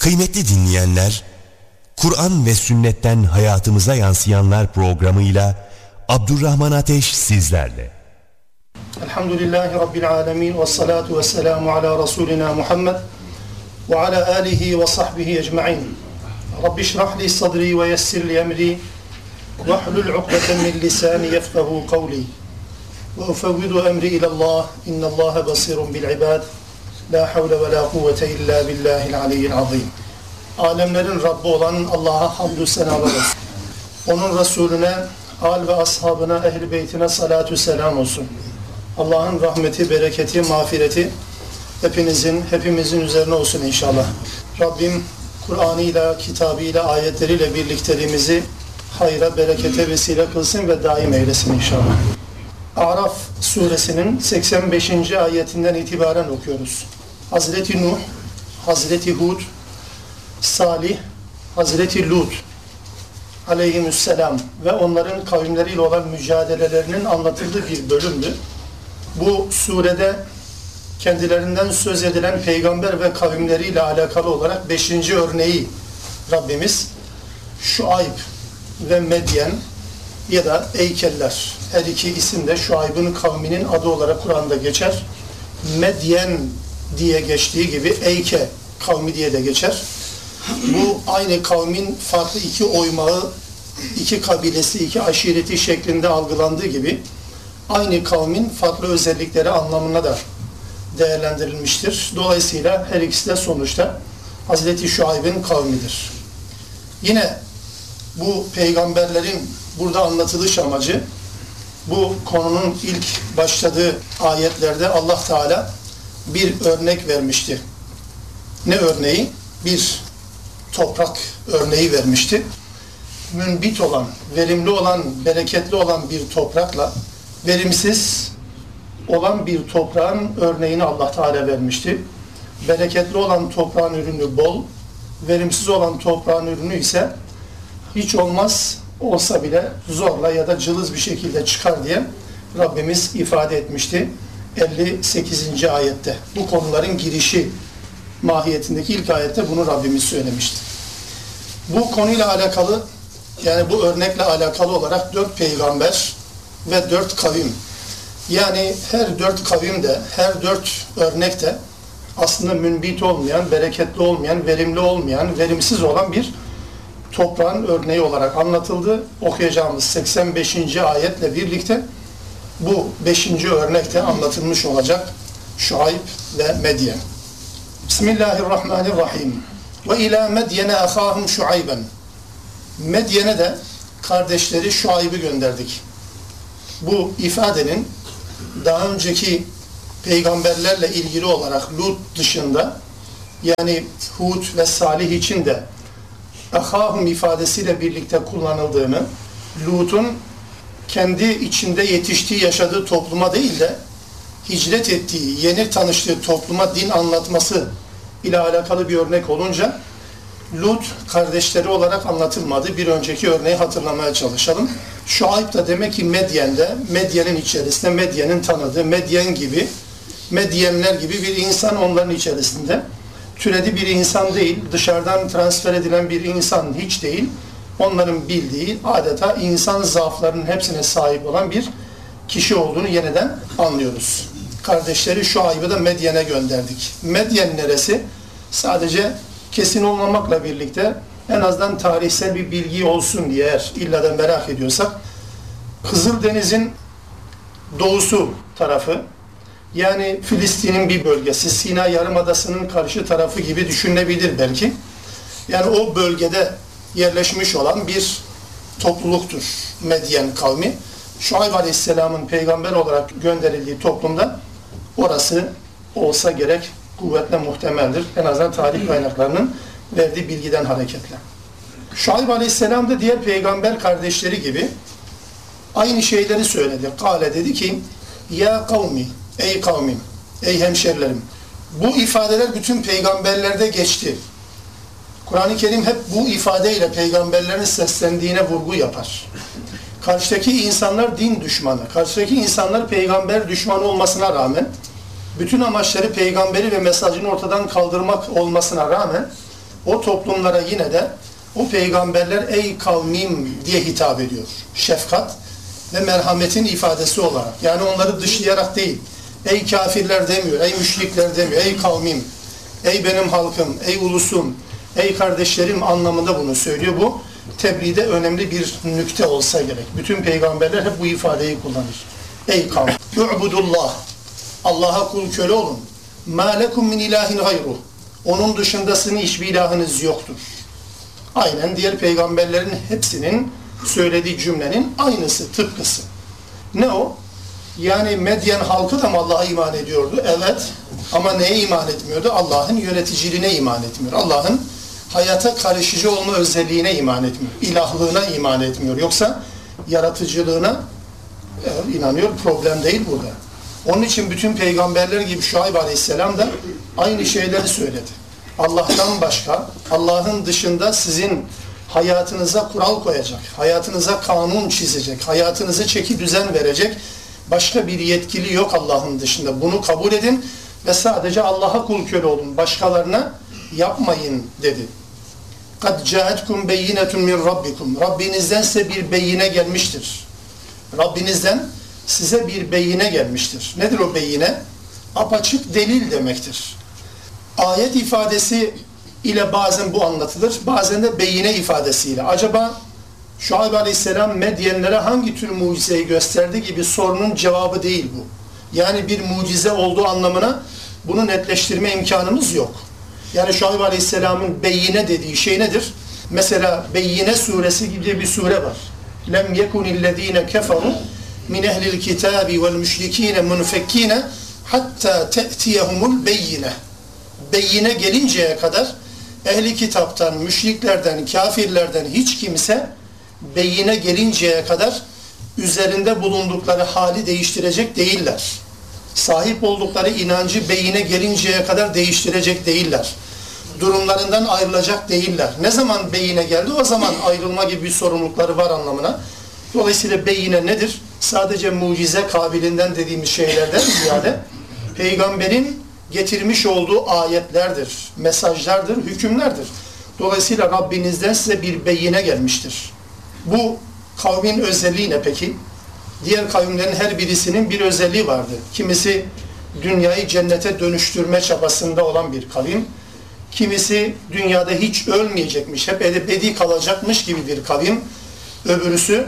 Kıymetli dinleyenler, Kur'an ve sünnetten hayatımıza yansıyanlar programıyla Abdurrahman Ateş sizlerle. Elhamdülillahi Rabbil alemin ve salatu ve selamu ala Resulina Muhammed ve ala alihi ve sahbihi ecma'in. Rabbi şrah li sadri ve yessir li emri ve hlul ukdeten min lisani yefkahu kavli ve ufevvidu emri ilallah innallaha basirun bil ibad la havle ve la kuvvete illa billahil aliyyil azim. Alemlerin Rabbi olan Allah'a hamdü senalar olsun. Onun Resulüne, al ve ashabına, ehl-i beytine salatü selam olsun. Allah'ın rahmeti, bereketi, mağfireti hepimizin üzerine olsun inşallah. Rabbim Kur'an'ıyla, kitabıyla, ayetleriyle birlikteliğimizi hayra, berekete vesile kılsın ve daim eylesin inşallah. Araf suresinin 85. ayetinden itibaren okuyoruz. Hazreti Nuh, Hazreti Hud, Salih, Hazreti Lut aleyhisselam ve onların kavimleriyle olan mücadelelerinin anlatıldığı bir bölümdü. Bu surede kendilerinden söz edilen peygamber ve kavimleriyle alakalı olarak 5. örneği Rabbimiz Şuayb ve Medyen ya da Eykeller, her iki isim de Şuayb'ın kavminin adı olarak Kur'an'da geçer. Medyen diye geçtiği gibi Eyke kavmi diye de geçer. Bu aynı kavmin farklı iki oymağı, iki kabilesi, iki aşireti şeklinde algılandığı gibi aynı kavmin farklı özellikleri anlamına da değerlendirilmiştir. Dolayısıyla her ikisi de sonuçta Hazreti Şuayb'in kavmidir. Yine bu peygamberlerin burada anlatılış amacı, bu konunun ilk başladığı ayetlerde Allah Teala bir örnek vermişti. Ne örneği? Bir toprak örneği vermişti. Münbit olan, verimli olan, bereketli olan bir toprakla verimsiz olan bir toprağın örneğini Allah Teala vermişti. Bereketli olan toprağın ürünü bol, verimsiz olan toprağın ürünü ise hiç olsa bile zorla ya da cılız bir şekilde çıkar diye Rabbimiz ifade etmişti 58. ayette. Bu konuların girişi mahiyetindeki ilk ayette bunu Rabbimiz söylemişti. Bu konuyla alakalı, yani bu örnekle alakalı olarak 4 peygamber ve 4 kavim, yani her 4 kavim de, her 4 örnek de aslında münbit olmayan, bereketli olmayan, verimli olmayan, verimsiz olan bir toprağın örneği olarak anlatıldı. Okuyacağımız 85. ayetle birlikte bu 5. örnek de anlatılmış olacak. Şuayb ve Medyen. Bismillahirrahmanirrahim. Ve ila Medyen'e ahahum Şuayben. Medyen'e de kardeşleri Şuayb'ı gönderdik. Bu ifadenin daha önceki peygamberlerle ilgili olarak Lut dışında, yani Hud ve Salih için de ahahum ifadesiyle birlikte kullanıldığını, Lut'un kendi içinde yetiştiği, yaşadığı topluma değil de hicret ettiği, yeni tanıştığı topluma din anlatması ile alakalı bir örnek olunca Lut kardeşleri olarak anlatılmadı. Bir önceki örneği hatırlamaya çalışalım. Şuayb da demek ki Medyen'de, Medyen'in içerisinde, Medyen'in tanıdığı, Medyenler gibi bir insan onların içerisinde. Türedi bir insan değil, dışarıdan transfer edilen bir insan hiç değil. Onların bildiği adeta insan zaaflarının hepsine sahip olan bir kişi olduğunu yeniden anlıyoruz. Kardeşleri Şuayb'ı da Medyen'e gönderdik. Medyen neresi? Sadece kesin olmamakla birlikte en azından tarihsel bir bilgi olsun diye, eğer illa da merak ediyorsak, Kızıldeniz'in doğusu tarafı, yani Filistin'in bir bölgesi, Sina Yarımadası'nın karşı tarafı gibi düşünülebilir belki. Yani o bölgede yerleşmiş olan bir topluluktur Medyen kavmi. Şuayb Aleyhisselam'ın peygamber olarak gönderildiği toplumda orası olsa gerek, kuvvetle muhtemeldir. En azından tarih kaynaklarının verdiği bilgiden hareketle. Şuayb Aleyhisselam da diğer peygamber kardeşleri gibi aynı şeyleri söyledi. Kale dedi ki, ya kavmi, ey kavmim, ey hemşerilerim. Bu ifadeler bütün peygamberlerde geçti. Kur'an-ı Kerim hep bu ifadeyle peygamberlerin seslendiğine vurgu yapar. Karşıdaki insanlar din düşmanı, karşıdaki insanlar peygamber düşmanı olmasına rağmen, bütün amaçları peygamberi ve mesajını ortadan kaldırmak olmasına rağmen o toplumlara yine de o peygamberler ey kavmim diye hitap ediyor. Şefkat ve merhametin ifadesi olarak. Yani onları dışlayarak değil. Ey kafirler demiyor, ey müşrikler demiyor, ey kavmim, ey benim halkım, ey ulusum, ey kardeşlerim anlamında bunu söylüyor. Bu tebliğde önemli bir nükte olsa gerek. Bütün peygamberler hep bu ifadeyi kullanır. Ey kavm, yu'budullah, Allah'a kul köle olun. Ma lekum min ilahin gayruh. Onun dışında sizin hiçbir ilahınız yoktur. Aynen diğer peygamberlerin hepsinin söylediği cümlenin aynısı, tıpkısı. Ne o? Yani Medyen halkı da mı Allah'a iman ediyordu? Evet. Ama neye iman etmiyordu? Allah'ın yöneticiliğine iman etmiyor. Allah'ın hayata karışıcı olma özelliğine iman etmiyor. İlahlığına iman etmiyor. Yoksa yaratıcılığına inanıyor. Problem değil burada. Onun için bütün peygamberler gibi Şuayb Aleyhisselam da aynı şeyleri söyledi. Allah'tan başka, Allah'ın dışında sizin hayatınıza kural koyacak, hayatınıza kanun çizecek, hayatınızı çeki düzen verecek başka bir yetkili yok Allah'ın dışında. Bunu kabul edin ve sadece Allah'a kul köle olun. Başkalarına yapmayın dedi. قَدْ جَاءَتْكُمْ بَيِّنَةٌ مِنْ رَبِّكُمْ Rabbinizden size bir beyine gelmiştir. Rabbinizden size bir beyine gelmiştir. Nedir o beyine? Apaçık delil demektir. Ayet ifadesi ile bazen bu anlatılır, bazen de beyine ifadesiyle. Acaba Şuayb Aleyhisselam Medyenlere hangi tür mucizeyi gösterdi gibi sorunun cevabı değil bu. Yani bir mucize olduğu anlamına bunu netleştirme imkanımız yok. Yani Şuayb Aleyhisselam'ın beyine dediği şey nedir? Mesela Beyyine suresi gibi bir sure var. Lem yekunillezine keferu min ehlil kitabi vel müşrikine munfekkine hatta te'tiyehumul beyyine. Beyyine gelinceye kadar ehli kitaptan, müşriklerden, kafirlerden hiç kimse beyine gelinceye kadar üzerinde bulundukları hali değiştirecek değiller. Sahip oldukları inancı beyine gelinceye kadar değiştirecek değiller. Durumlarından ayrılacak değiller. Ne zaman beyine geldi? O zaman ayrılma gibi bir sorumlulukları var anlamına. Dolayısıyla beyine nedir? Sadece mucize kabilinden dediğimiz şeylerden ziyade peygamberin getirmiş olduğu ayetlerdir, mesajlardır, hükümlerdir. Dolayısıyla Rabbinizden size bir beyine gelmiştir. Bu kavmin özelliği ne peki? Diğer kavimlerin her birisinin bir özelliği vardı. Kimisi dünyayı cennete dönüştürme çabasında olan bir kavim. Kimisi dünyada hiç ölmeyecekmiş, hep ebedi kalacakmış gibi bir kavim. Öbürüsü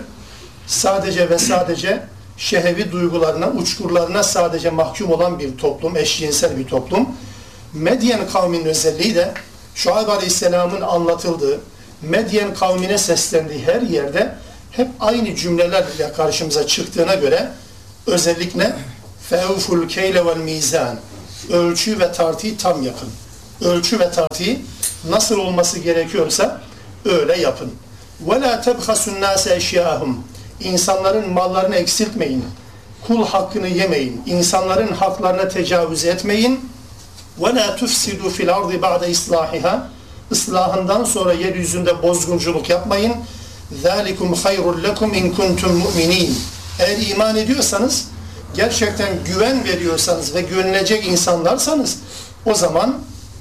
sadece ve sadece şehevi duygularına, uçkurlarına sadece mahkum olan bir toplum, eşcinsel bir toplum. Medyen kavminin özelliği de Şuayb Aleyhisselam'ın anlatıldığı, Medyen kavmine seslendiği her yerde hep aynı cümlelerle karşımıza çıktığına göre özellikle فَاَوْفُ الْكَيْلَ وَالْمِيزَانِ Ölçü ve tartıyı tam yapın. Ölçü ve tartıyı nasıl olması gerekiyorsa öyle yapın. وَلَا تَبْخَسُ النَّاسَ اَشْيَاهُمْ İnsanların mallarını eksiltmeyin. Kul hakkını yemeyin. İnsanların haklarına tecavüz etmeyin. وَلَا تُفْسِدُوا فِي الْأَرْضِ بَعْدَ إِصْلَاحِهَا Islahından sonra yeryüzünde bozgunculuk yapmayın. ذَٰلِكُمْ خَيْرٌ لَكُمْ اِنْ كُنْتُمْ مُؤْمِنِينَ Eğer iman ediyorsanız, gerçekten güven veriyorsanız ve güvenilecek insanlarsanız o zaman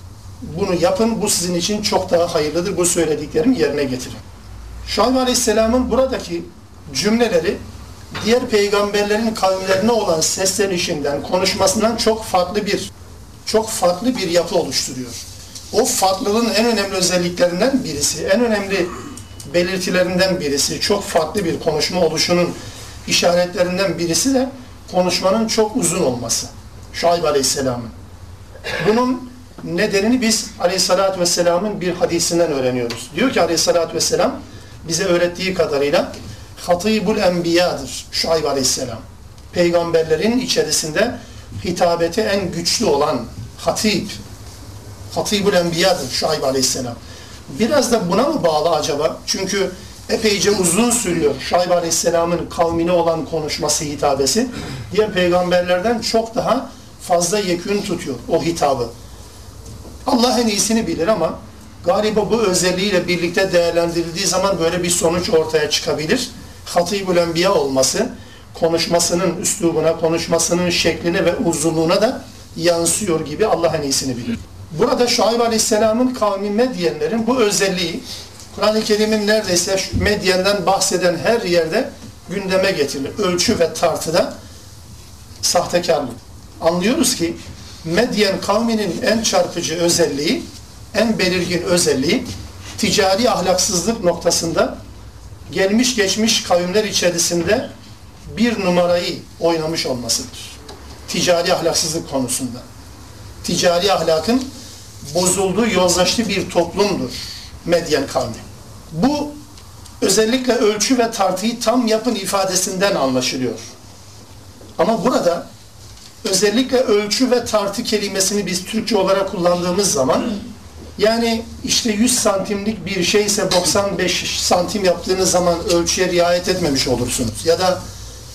bunu yapın. Bu sizin için çok daha hayırlıdır. Bu söylediklerimi yerine getirin. Şuayb Aleyhisselam'ın buradaki cümleleri diğer peygamberlerin kavimlerine olan seslenişinden, konuşmasından çok farklı bir yapı oluşturuyor. O farklılığın en önemli özelliklerinden birisi, en önemli belirtilerinden birisi, çok farklı bir konuşma oluşunun işaretlerinden birisi de konuşmanın çok uzun olması. Şuayb Aleyhisselam'ın. Bunun nedenini biz Aleyhisselatü Vesselam'ın bir hadisinden öğreniyoruz. Diyor ki Aleyhisselatü Vesselam bize öğrettiği kadarıyla Hatibul Enbiya'dır Şuayb Aleyhisselam. Peygamberlerin içerisinde hitabeti en güçlü olan Hatibul Enbiya'dır Şuayb Aleyhisselam. Biraz da buna mı bağlı acaba? Çünkü epeyce uzun sürüyor Şuayb Aleyhisselam'ın kavmine olan konuşması, hitabesi. Diğer peygamberlerden çok daha fazla yekün tutuyor o hitabı. Allah en iyisini bilir ama galiba bu özelliğiyle birlikte değerlendirildiği zaman böyle bir sonuç ortaya çıkabilir. Hatibul Enbiya olması, konuşmasının üslubuna, konuşmasının şekline ve uzunluğuna da yansıyor gibi Allah en iyisini bilir. Burada Şuayb Aleyhisselam'ın kavmi Medyenlerin bu özelliği Kur'an-ı Kerim'in neredeyse Medyen'den bahseden her yerde gündeme getirilir. Ölçü ve tartıda sahtekarlık. Anlıyoruz ki Medyen kavminin en çarpıcı özelliği, en belirgin özelliği ticari ahlaksızlık noktasında gelmiş geçmiş kavimler içerisinde bir numarayı oynamış olmasıdır. Ticari ahlaksızlık konusunda. Ticari ahlakın bozulduğu, yozlaştığı bir toplumdur Medyen kavmi. Bu özellikle ölçü ve tartıyı tam yapın ifadesinden anlaşılıyor. Ama burada özellikle ölçü ve tartı kelimesini biz Türkçe olarak kullandığımız zaman yani işte 100 santimlik bir şey ise 95 santim yaptığınız zaman ölçüye riayet etmemiş olursunuz. Ya da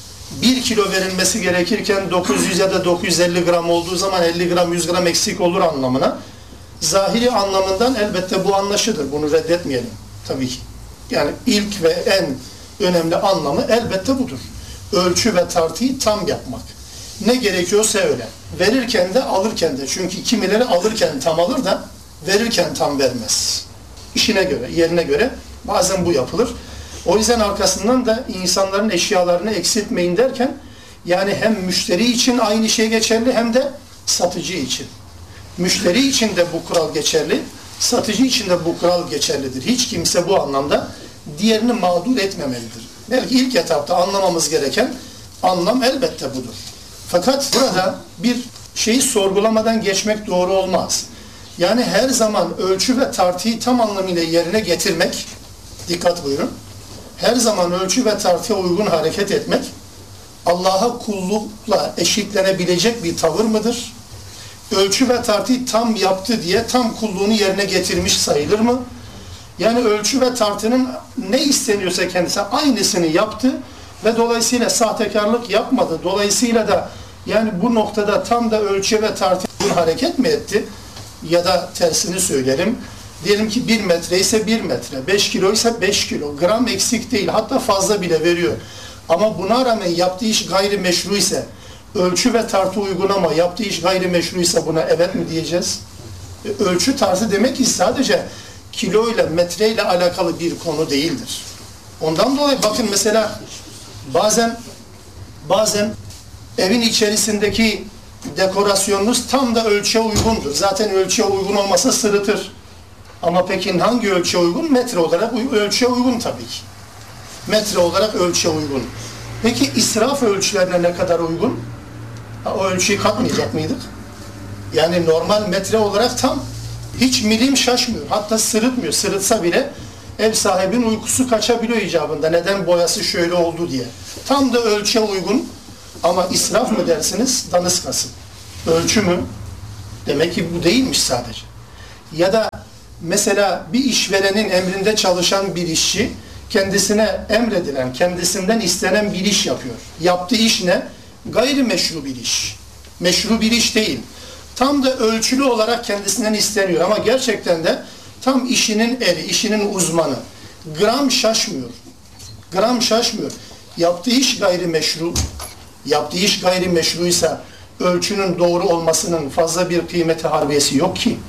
1 kilo verilmesi gerekirken 900 ya da 950 gram olduğu zaman 50 gram 100 gram eksik olur anlamına. Zahiri anlamından elbette bu anlaşılır. Bunu reddetmeyelim tabii ki. Yani ilk ve en önemli anlamı elbette budur. Ölçü ve tartıyı tam yapmak. Ne gerekiyorsa öyle. Verirken de alırken de. Çünkü kimileri alırken tam alır da verirken tam vermez. İşine göre, yerine göre bazen bu yapılır. O yüzden arkasından da insanların eşyalarını eksiltmeyin derken yani hem müşteri için aynı şey geçerli hem de satıcı için. Müşteri için de bu kural geçerli, satıcı için de bu kural geçerlidir. Hiç kimse bu anlamda diğerini mağdur etmemelidir. Belki ilk etapta anlamamız gereken anlam elbette budur. Fakat burada bir şeyi sorgulamadan geçmek doğru olmaz. Yani her zaman ölçü ve tartıyı tam anlamıyla yerine getirmek, dikkat buyurun, her zaman ölçü ve tartıya uygun hareket etmek, Allah'a kullukla eşitlenebilecek bir tavır mıdır? Ölçü ve tartıyı tam yaptı diye tam kulluğunu yerine getirmiş sayılır mı? Yani ölçü ve tartının ne isteniyorsa kendisi aynısını yaptı ve dolayısıyla sahtekarlık yapmadı. Dolayısıyla da yani bu noktada tam da ölçü ve tartıya hareket mi etti? Ya da tersini söylerim. Diyelim ki 1 metre ise 1 metre, 5 kilo ise 5 kilo. Gram eksik değil, hatta fazla bile veriyor. Ama buna rağmen yaptığı iş gayrimeşru ise, ölçü ve tartı uygun ama yaptığı iş gayrimeşru ise buna evet mi diyeceğiz? Ölçü tartı demek ki sadece kilo ile metre ile alakalı bir konu değildir. Ondan dolayı bakın mesela bazen evin içerisindeki dekorasyonunuz tam da ölçüye uygundur. Zaten ölçüye uygun olmasa sırıtır. Ama peki hangi ölçüye uygun? Metre olarak ölçüye uygun tabii ki. Metre olarak ölçüye uygun. Peki israf ölçülerine ne kadar uygun? O ölçüyü katmayacak mıydık? Yani normal metre olarak tam hiç milim şaşmıyor. Hatta sırıtmıyor. Sırıtsa bile ev sahibinin uykusu kaçabiliyor icabında. Neden boyası şöyle oldu diye. Tam da ölçüye uygun. Ama israf mı dersiniz? Daniskası. Ölçü mü? Demek ki bu değilmiş sadece. Ya da mesela bir işverenin emrinde çalışan bir işçi kendisine emredilen, kendisinden istenen bir iş yapıyor. Yaptığı iş ne? Gayrimeşru bir iş. Meşru bir iş değil. Tam da ölçülü olarak kendisinden isteniyor ama gerçekten de tam işinin eri, işinin uzmanı. Gram şaşmıyor. Gram şaşmıyor. Yaptığı iş gayrimeşru. Yaptığı iş gayrimeşruysa ölçünün doğru olmasının fazla bir kıymeti harbiyesi yok ki.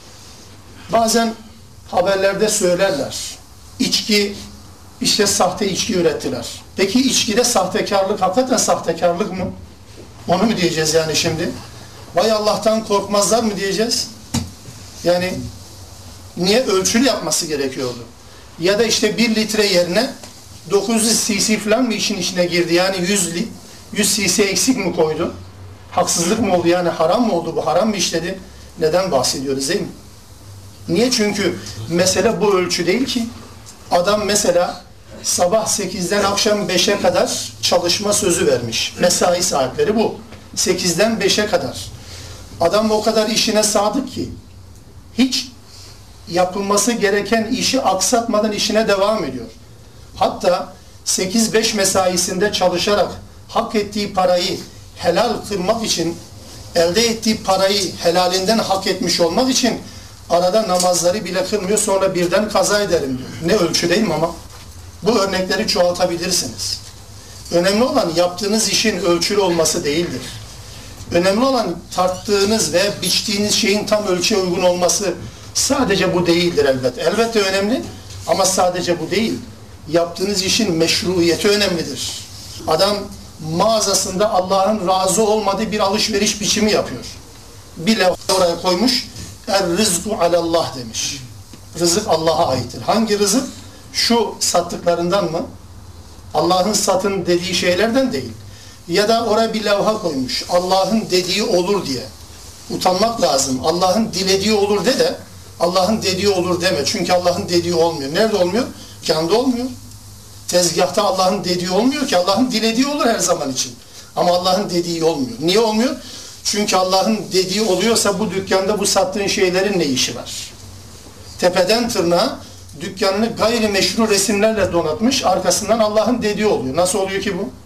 Bazen haberlerde söylerler. İçki, işte sahte içki ürettiler. Peki içkide sahtekarlık hakikaten sahtekarlık mı? Onu mu diyeceğiz yani şimdi? Vay Allah'tan korkmazlar mı diyeceğiz? Yani niye ölçülü yapması gerekiyordu? Ya da işte 1 litre yerine 900 cc falan mı işin içine girdi? Yani 100 cc eksik mi koydu? Haksızlık mı oldu? Yani haram mı oldu bu? Haram mı işledi? Neden bahsediyoruz değil mi? Niye? Çünkü mesele bu ölçü değil ki. Adam mesela sabah 8'den akşam 5'e kadar çalışma sözü vermiş. Mesai saatleri bu. 8'den 5'e kadar. Adam o kadar işine sadık ki hiç yapılması gereken işi aksatmadan işine devam ediyor. Hatta 8-5 mesaisinde çalışarak hak ettiği parayı helal kılmak için, elde ettiği parayı helalinden hak etmiş olmak için arada namazları bile kılmıyor, sonra birden kaza ederim diyor. Ne ölçü değil mi ama? Bu örnekleri çoğaltabilirsiniz. Önemli olan yaptığınız işin ölçülü olması değildir. Önemli olan tarttığınız ve biçtiğiniz şeyin tam ölçüye uygun olması. Sadece bu değildir elbette. Elbette önemli ama sadece bu değil. Yaptığınız işin meşruiyeti önemlidir. Adam mağazasında Allah'ın razı olmadığı bir alışveriş biçimi yapıyor. Bir levha oraya koymuş, "Er-rizku alallah" demiş. Rızık Allah'a aittir. Hangi rızık? Şu sattıklarından mı? Allah'ın satın dediği şeylerden değil. Ya da oraya bir levha koymuş, Allah'ın dediği olur diye. Utanmak lazım. Allah'ın dilediği olur de Allah'ın dediği olur deme. Çünkü Allah'ın dediği olmuyor. Nerede olmuyor? Dükkanda olmuyor. Tezgahta Allah'ın dediği olmuyor ki. Allah'ın dilediği olur her zaman için. Ama Allah'ın dediği olmuyor. Niye olmuyor? Çünkü Allah'ın dediği oluyorsa bu dükkanda bu sattığın şeylerin ne işi var? Tepeden tırnağa dükkanını gayrimeşru resimlerle donatmış. Arkasından Allah'ın dediği oluyor. Nasıl oluyor ki bu?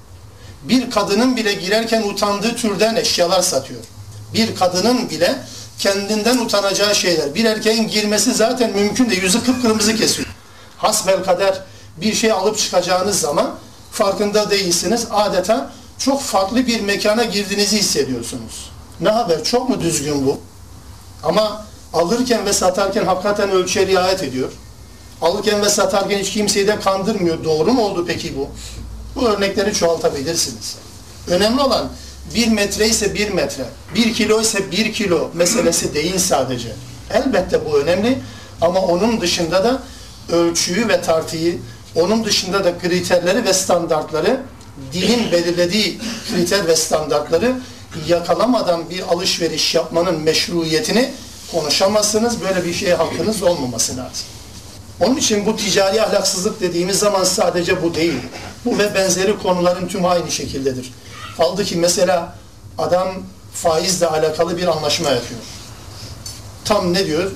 Bir kadının bile girerken utandığı türden eşyalar satıyor. Bir kadının bile kendinden utanacağı şeyler. Bir erkeğin girmesi zaten mümkün de yüzü kıpkırmızı kesiyor. Hasbelkader bir şey alıp çıkacağınız zaman farkında değilsiniz. Adeta çok farklı bir mekana girdiğinizi hissediyorsunuz. Ne haber? Çok mu düzgün bu? Ama alırken ve satarken hakikaten ölçüye riayet ediyor. Alırken ve satarken hiç kimseyi de kandırmıyor. Doğru mu oldu peki bu? Bu örnekleri çoğaltabilirsiniz. Önemli olan 1 metre ise 1 metre, 1 kilo ise 1 kilo meselesi değil sadece. Elbette bu önemli ama onun dışında da ölçüyü ve tartıyı, onun dışında da kriterleri ve standartları, dinin belirlediği kriter ve standartları yakalamadan bir alışveriş yapmanın meşruiyetini konuşamazsınız. Böyle bir şeye hakkınız olmaması lazım. Onun için bu ticari ahlaksızlık dediğimiz zaman sadece bu değil. Bu ve benzeri konuların tümü aynı şekildedir. Kaldı ki mesela adam faizle alakalı bir anlaşma yapıyor. Tam ne diyor?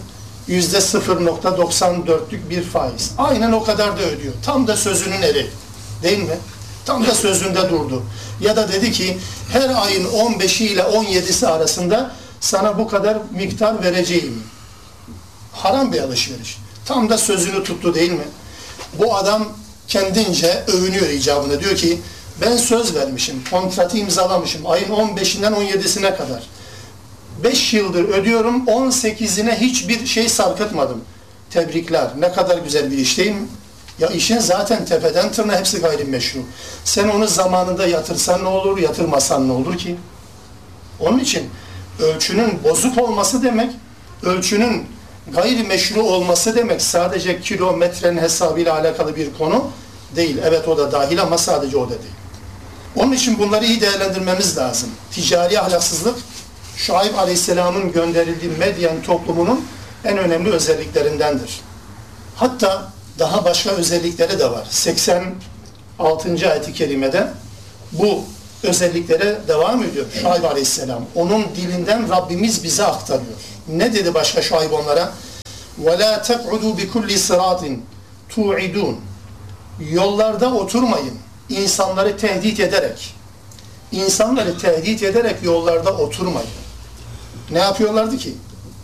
%0.94'lük bir faiz. Aynen o kadar da ödüyor. Tam da sözünün eri. Değil mi? Tam da sözünde durdu. Ya da dedi ki her ayın 15'i ile 17'si arasında sana bu kadar miktar vereceğim. Haram bir alışveriş. Tam da sözünü tuttu değil mi? Bu adam kendince övünüyor icabında. Diyor ki ben söz vermişim, kontratı imzalamışım ayın 15'inden 17'sine kadar. 5 yıldır ödüyorum, 18'ine hiçbir şey sarkıtmadım. Tebrikler, ne kadar güzel bir iş değil mi? Ya işin zaten tepeden tırnağa hepsi gayrimeşru. Sen onu zamanında yatırsan ne olur, yatırmasan ne olur ki? Onun için ölçünün bozuk olması demek, ölçünün gayrimeşru olması demek sadece kilometrenin hesabıyla alakalı bir konu değil. Evet o da dahil ama sadece o da değil. Onun için bunları iyi değerlendirmemiz lazım. Ticari ahlaksızlık, Şuayb Aleyhisselam'ın gönderildiği Medyen toplumunun en önemli özelliklerindendir. Hatta daha başka özellikleri de var. 86. ayet-i kerimede bu özelliklere devam ediyor Şuayb Aleyhisselam. Onun dilinden Rabbimiz bize aktarıyor. Ne dedi başka Şuayb onlara? وَلَا تَقْعُدُوا بِكُلِّ صِرَاطٍ تُوعِدُونَ Yollarda oturmayın. İnsanları tehdit ederek. İnsanları tehdit ederek yollarda oturmayın. Ne yapıyorlardı ki?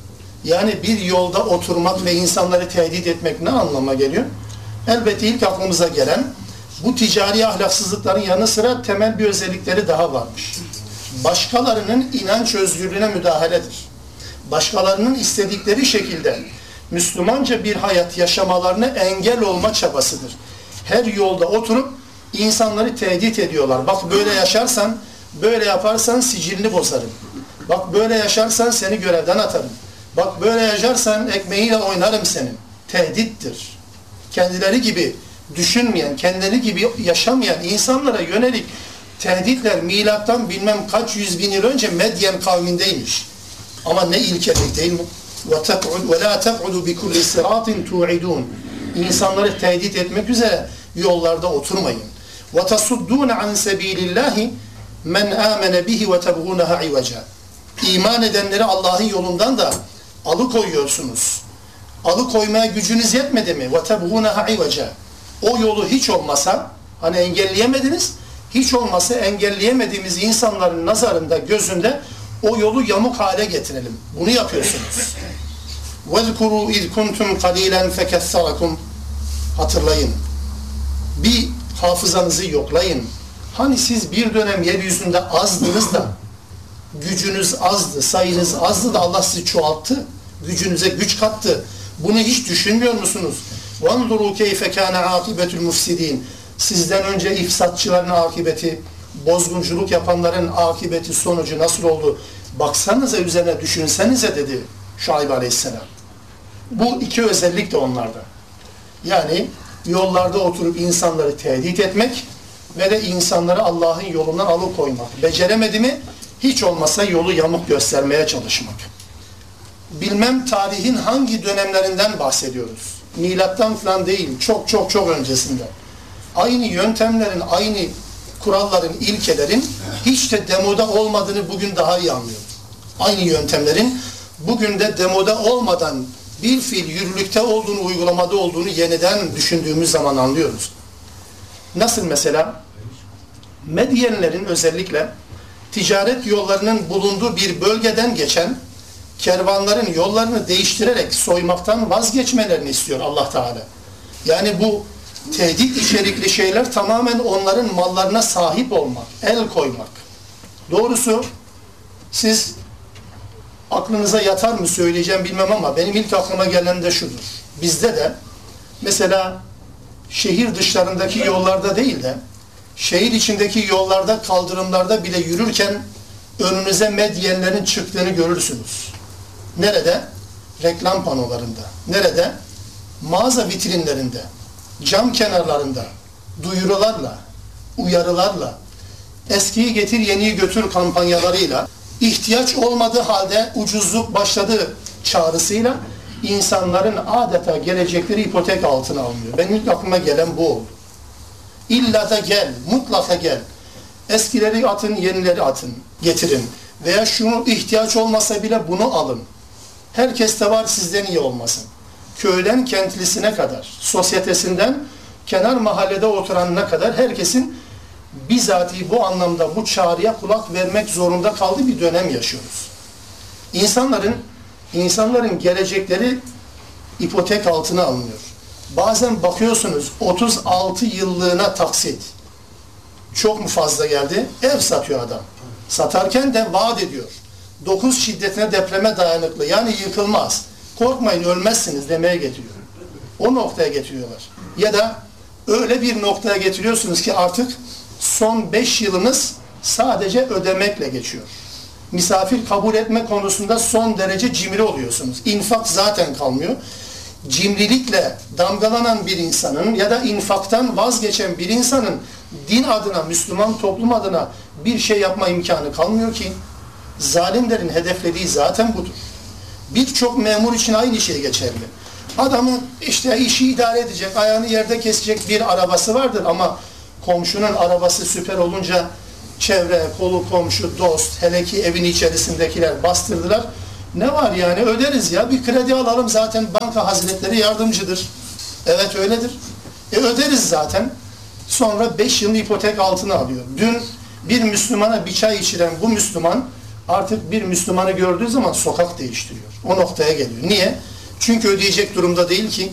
Yani bir yolda oturmak ve insanları tehdit etmek ne anlama geliyor? Elbette ilk aklımıza gelen bu ticari ahlaksızlıkların yanı sıra temel bir özellikleri daha varmış. Başkalarının inanç özgürlüğüne müdahaledir. Başkalarının istedikleri şekilde Müslümanca bir hayat yaşamalarına engel olma çabasıdır. Her yolda oturup insanları tehdit ediyorlar. Bak böyle yaşarsan, böyle yaparsan sicilini bozarım. Bak böyle yaşarsan seni görevden atarım. Bak böyle yaşarsan ekmeğiyle oynarım senin. Tehdittir. Kendileri gibi düşünmeyen, kendileri gibi yaşamayan insanlara yönelik tehditler milattan bilmem kaç 100 bin yıl önce Medyen kavmindeymiş. Ama ne ilkelik değil mi? وَلَا تَقْعُدُوا بِكُلِّ صِرَاطٍ تُوعِدُونَ İnsanları tehdit etmek üzere yollarda oturmayın. وَتَصُدُّونَ عَنْ سَب۪يلِ اللّٰهِ مَنْ آمَنَ بِهِ وَتَبْغُونَهَا عِوَجًا İman edenleri Allah'ın yolundan da alıkoyuyorsunuz. Alıkoymaya gücünüz yetmedi mi? وَتَبْغُونَهَا عِوَجًا O yolu hiç olmasa, hani engelleyemediniz, hiç olmasa engelleyemediğimiz insanların nazarında, gözünde o yolu yamuk hale getirelim. Bunu yapıyorsunuz. وَذْكُرُوا اِذْ كُنْتُمْ قَلِيلًا فَكَثَّرَكُمْ Hatırlayın. Bir hafızanızı yoklayın. Hani siz bir dönem yeryüzünde azdınız da gücünüz azdı, sayınız azdı da Allah sizi çoğalttı. Gücünüze güç kattı. Bunu hiç düşünmüyor musunuz? وَانْظُرُوا كَيْفَ كَانَ عَاقِبَةُ الْمُفْسِد۪ينَ Sizden önce ifsatçıların akıbeti, bozgunculuk yapanların akıbeti, sonucu nasıl oldu? Baksanıza üzerine, düşünsenize dedi Şuayb Aleyhisselam. Bu iki özellik de onlarda. Yani yollarda oturup insanları tehdit etmek ve de insanları Allah'ın yolundan alıkoymak. Beceremedi mi? Hiç olmazsa yolu yamuk göstermeye çalışmak. Bilmem tarihin hangi dönemlerinden bahsediyoruz. Milattan falan değil, çok öncesinden. Aynı yöntemlerin, aynı kuralların, ilkelerin hiç de demoda olmadığını bugün daha iyi anlıyoruz. Aynı yöntemlerin bugün de demoda olmadan bir fiil yürürlükte olduğunu, uygulamada olduğunu yeniden düşündüğümüz zaman anlıyoruz. Nasıl mesela? Medyenlerin özellikle ticaret yollarının bulunduğu bir bölgeden geçen kervanların yollarını değiştirerek soymaktan vazgeçmelerini istiyor Allah Teala. Yani bu tehdit içerikli şeyler tamamen onların mallarına sahip olmak, el koymak. Doğrusu siz aklınıza yatar mı söyleyeceğim bilmem ama benim ilk aklıma gelen de şudur. Bizde de mesela şehir dışlarındaki yollarda değil de şehir içindeki yollarda, kaldırımlarda bile yürürken önünüze medyenlerin çıktığını görürsünüz. Nerede? Reklam panolarında. Nerede? Mağaza vitrinlerinde, cam kenarlarında, duyurularla, uyarılarla, eskiyi getir yeniyi götür kampanyalarıyla, ihtiyaç olmadığı halde ucuzluk başladı çağrısıyla insanların adeta gelecekleri ipotek altına alınıyor. Benim ilk aklıma gelen bu oldu. İlla da gel, mutlaka gel. Eskileri atın, yenileri atın, getirin. Veya şunu ihtiyaç olmasa bile bunu alın. Herkes de var, sizden iyi olmasın. Köyden kentlisine kadar, sosyetesinden kenar mahallede oturanına kadar herkesin bizatihi bu anlamda bu çağrıya kulak vermek zorunda kaldığı bir dönem yaşıyoruz. İnsanların gelecekleri ipotek altına alınıyor. Bazen bakıyorsunuz 36 yıllığına taksit. Çok mu fazla geldi? Ev satıyor adam. Satarken de vaat ediyor. 9 şiddetine depreme dayanıklı. Yani yıkılmaz. Korkmayın ölmezsiniz demeye getiriyor. O noktaya getiriyorlar. Ya da öyle bir noktaya getiriyorsunuz ki artık son 5 yılınız sadece ödemekle geçiyor. Misafir kabul etme konusunda son derece cimri oluyorsunuz. İnfak zaten kalmıyor. Cimrilikle damgalanan bir insanın ya da infaktan vazgeçen bir insanın din adına, Müslüman toplum adına bir şey yapma imkanı kalmıyor ki. Zalimlerin hedeflediği zaten budur. Birçok memur için aynı şey geçerli. Adamın işte işi idare edecek, ayağını yerde kesecek bir arabası vardır ama komşunun arabası süper olunca çevre, kolu komşu, dost, hele ki evin içerisindekiler bastırdılar. Ne var yani öderiz ya, bir kredi alalım zaten banka hazretleri yardımcıdır. Evet öyledir. Öderiz zaten. Sonra 5 yıl ipotek altına alıyor. Dün bir Müslümana bir çay içiren bu Müslüman artık bir Müslümanı gördüğü zaman sokak değiştiriyor. O noktaya geliyor. Niye? Çünkü ödeyecek durumda değil ki.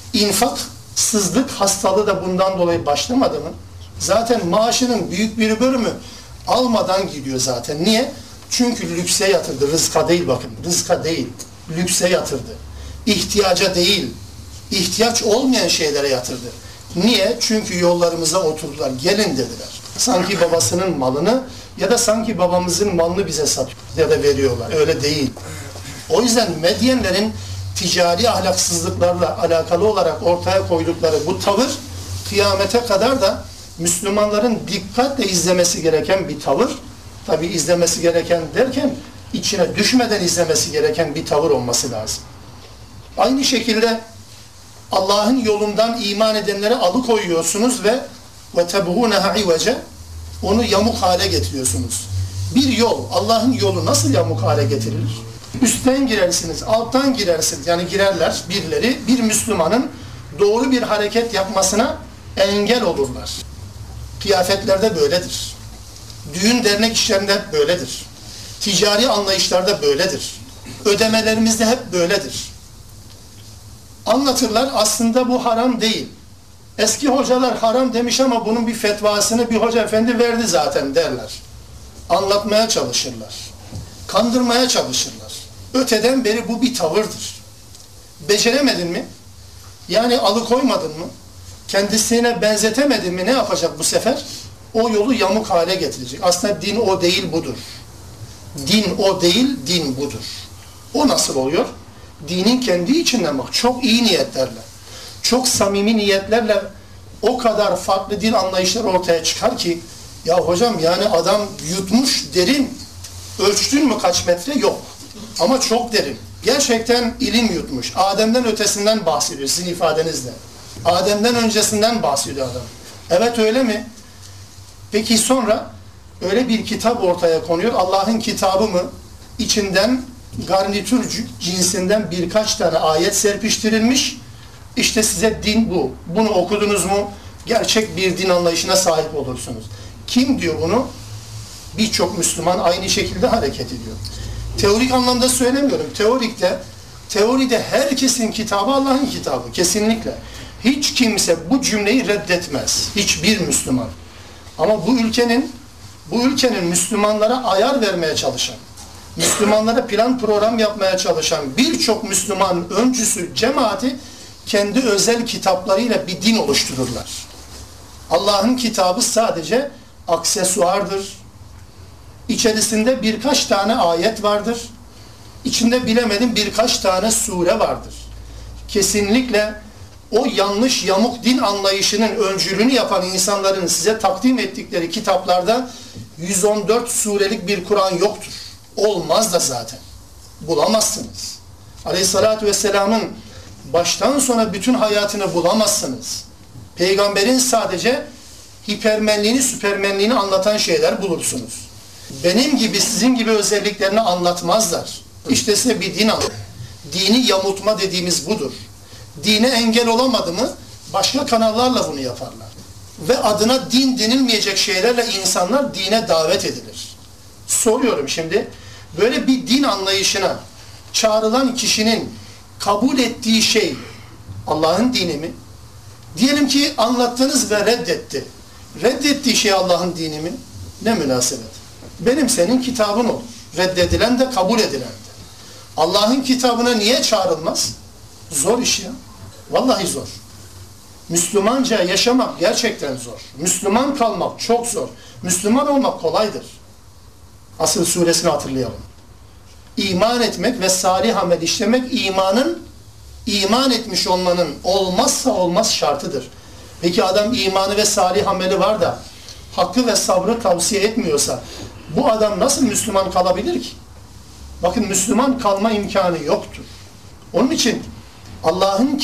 İnfaksızlık hastalığı da bundan dolayı başlamadı mı? Zaten maaşının büyük bir bölümü almadan gidiyor zaten. Niye? Çünkü lükse yatırdı. Rızka değil bakın. Rızka değil. Lükse yatırdı. İhtiyaca değil. İhtiyaç olmayan şeylere yatırdı. Niye? Çünkü yollarımıza oturdular. Gelin dediler. Sanki babasının malını ya da sanki babamızın malını bize satıyor ya da veriyorlar. Öyle değil. O yüzden Medyenlerin ticari ahlaksızlıklarla alakalı olarak ortaya koydukları bu tavır kıyamete kadar da Müslümanların dikkatle izlemesi gereken bir tavır. Tabi izlemesi gereken derken içine düşmeden izlemesi gereken bir tavır olması lazım. Aynı şekilde Allah'ın yolundan iman edenleri alıkoyuyorsunuz ve وَتَبْغُونَهَا عِوَجَ onu yamuk hale getiriyorsunuz. Bir yol, Allah'ın yolu nasıl yamuk hale getirilir? Üstten girersiniz, alttan girersiniz. Yani girerler birileri, bir Müslümanın doğru bir hareket yapmasına engel olurlar. Kıyafetlerde böyledir. Düğün dernek işlerinde böyledir. Ticari anlayışlarda böyledir. Ödemelerimizde hep böyledir. Anlatırlar, aslında bu haram değil. Eski hocalar haram demiş ama bunun bir fetvasını bir hoca efendi verdi zaten derler. Anlatmaya çalışırlar. Kandırmaya çalışırlar. Öteden beri bu bir tavırdır. Beceremedin mi? Yani alıkoymadın mı? Kendisine benzetemedin mi? Ne yapacak bu sefer? O yolu yamuk hale getirecek. Aslında din o değil, budur. Din o değil, din budur. O nasıl oluyor? Dinin kendi içinden bak, çok iyi niyetlerle, çok samimi niyetlerle o kadar farklı din anlayışları ortaya çıkar ki, ya hocam yani adam yutmuş derin, ölçtün mü kaç metre? Yok. Ama çok derin. Gerçekten ilim yutmuş. Adem'den ötesinden bahsediyor sizin ifadenizle. Adem'den öncesinden bahsediyor adam. Evet öyle mi? Peki sonra öyle bir kitap ortaya konuyor. Allah'ın kitabı mı? İçinden garnitür cinsinden birkaç tane ayet serpiştirilmiş. İşte size din bu. Bunu okudunuz mu? Gerçek bir din anlayışına sahip olursunuz. Kim diyor bunu? Birçok Müslüman aynı şekilde hareket ediyor. Teorik anlamda söylemiyorum. Teoride herkesin kitabı Allah'ın kitabı. Kesinlikle. Hiç kimse bu cümleyi reddetmez. Hiçbir Müslüman. Ama bu ülkenin Müslümanlara ayar vermeye çalışan, Müslümanlara plan program yapmaya çalışan birçok Müslüman öncüsü cemaati kendi özel kitaplarıyla bir din oluştururlar. Allah'ın kitabı sadece aksesuardır. İçerisinde birkaç tane ayet vardır. İçinde bilemedim birkaç tane sure vardır. Kesinlikle o yanlış yamuk din anlayışının öncülüğünü yapan insanların size takdim ettikleri kitaplarda 114 surelik bir Kur'an yoktur. Olmaz da zaten. Bulamazsınız. Aleyhissalatü vesselamın baştan sona bütün hayatını bulamazsınız. Peygamberin sadece hipermenliğini, süpermenliğini anlatan şeyler bulursunuz. Benim gibi, sizin gibi özelliklerini anlatmazlar. İşte size bir din anlatır. Dini yamultma dediğimiz budur. Dine engel olamadı mı başka kanallarla bunu yaparlar. Ve adına din denilmeyecek şeylerle insanlar dine davet edilir. Soruyorum şimdi, böyle bir din anlayışına çağrılan kişinin kabul ettiği şey Allah'ın dini mi? Diyelim ki anlattınız ve reddetti. Reddettiği şey Allah'ın dini mi? Ne münasebet. Benim senin kitabın olur. Reddedilen de kabul edilen de. Allah'ın kitabına niye çağrılmaz? Zor iş ya. Vallahi zor. Müslümanca yaşamak gerçekten zor. Müslüman kalmak çok zor. Müslüman olmak kolaydır. Asıl suresini hatırlayalım. İman etmek ve salih amel işlemek iman etmiş olmanın olmazsa olmaz şartıdır. Peki adam imanı ve salih ameli var da hakkı ve sabrı tavsiye etmiyorsa bu adam nasıl Müslüman kalabilir ki? Bakın Müslüman kalma imkanı yoktur. Onun için Allah'ın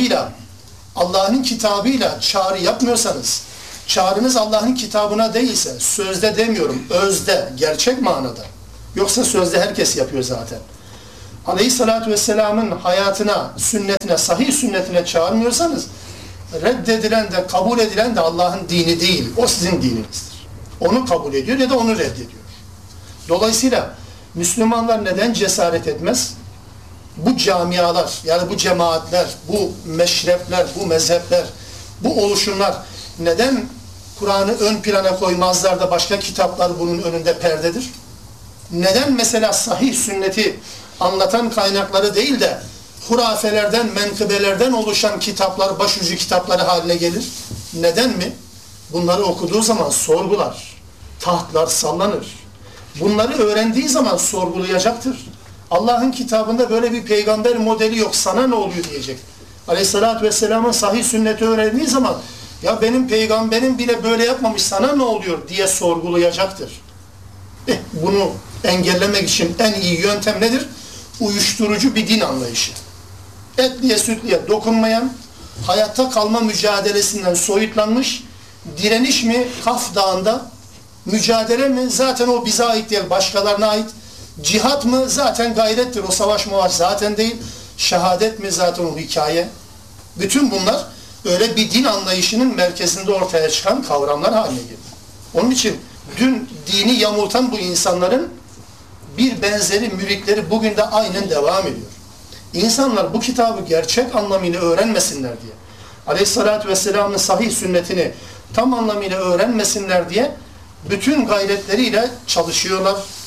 kitabıyla çağrı yapmıyorsanız, çağrınız Allah'ın kitabına değilse, sözde demiyorum, özde, gerçek manada. Yoksa sözde herkes yapıyor zaten. Aleyhissalatü vesselamın hayatına, sünnetine, sahih sünnetine çağırmıyorsanız, reddedilen de kabul edilen de Allah'ın dini değil. O sizin dininizdir. Onu kabul ediyor ya da onu reddediyor. Dolayısıyla Müslümanlar neden cesaret etmez? Bu camialar, yani bu cemaatler, bu meşrepler, bu mezhepler, bu oluşumlar neden Kur'an'ı ön plana koymazlar da başka kitaplar bunun önünde perdedir? Neden mesela sahih sünneti anlatan kaynakları değil de hurafelerden, menkıbelerden oluşan kitaplar başucu kitapları haline gelir? Neden mi? Bunları okuduğu zaman sorgular, tahtlar sallanır. Bunları öğrendiği zaman sorgulayacaktır. Allah'ın kitabında böyle bir peygamber modeli yok, sana ne oluyor diyecek. Aleyhissalatü vesselamın sahih sünneti öğrendiği zaman ya benim peygamberim bile böyle yapmamış, sana ne oluyor diye sorgulayacaktır. Bunu engellemek için en iyi yöntem nedir? Uyuşturucu bir din anlayışı. Etliye sütliye dokunmayan, hayatta kalma mücadelesinden soyutlanmış, direniş mi Kaf Dağı'nda, mücadele mi zaten o bize ait değil, başkalarına ait, cihat mı zaten gayrettir, o savaş mı var zaten değil, şehadet mi zaten o hikaye. Bütün bunlar öyle bir din anlayışının merkezinde ortaya çıkan kavramlar haline geldi. Onun için dün dini yamultan bu insanların bir benzeri müritleri bugün de aynen devam ediyor. İnsanlar bu kitabı gerçek anlamıyla öğrenmesinler diye, Aleyhissalatü vesselam'ın sahih sünnetini tam anlamıyla öğrenmesinler diye bütün gayretleriyle çalışıyorlar.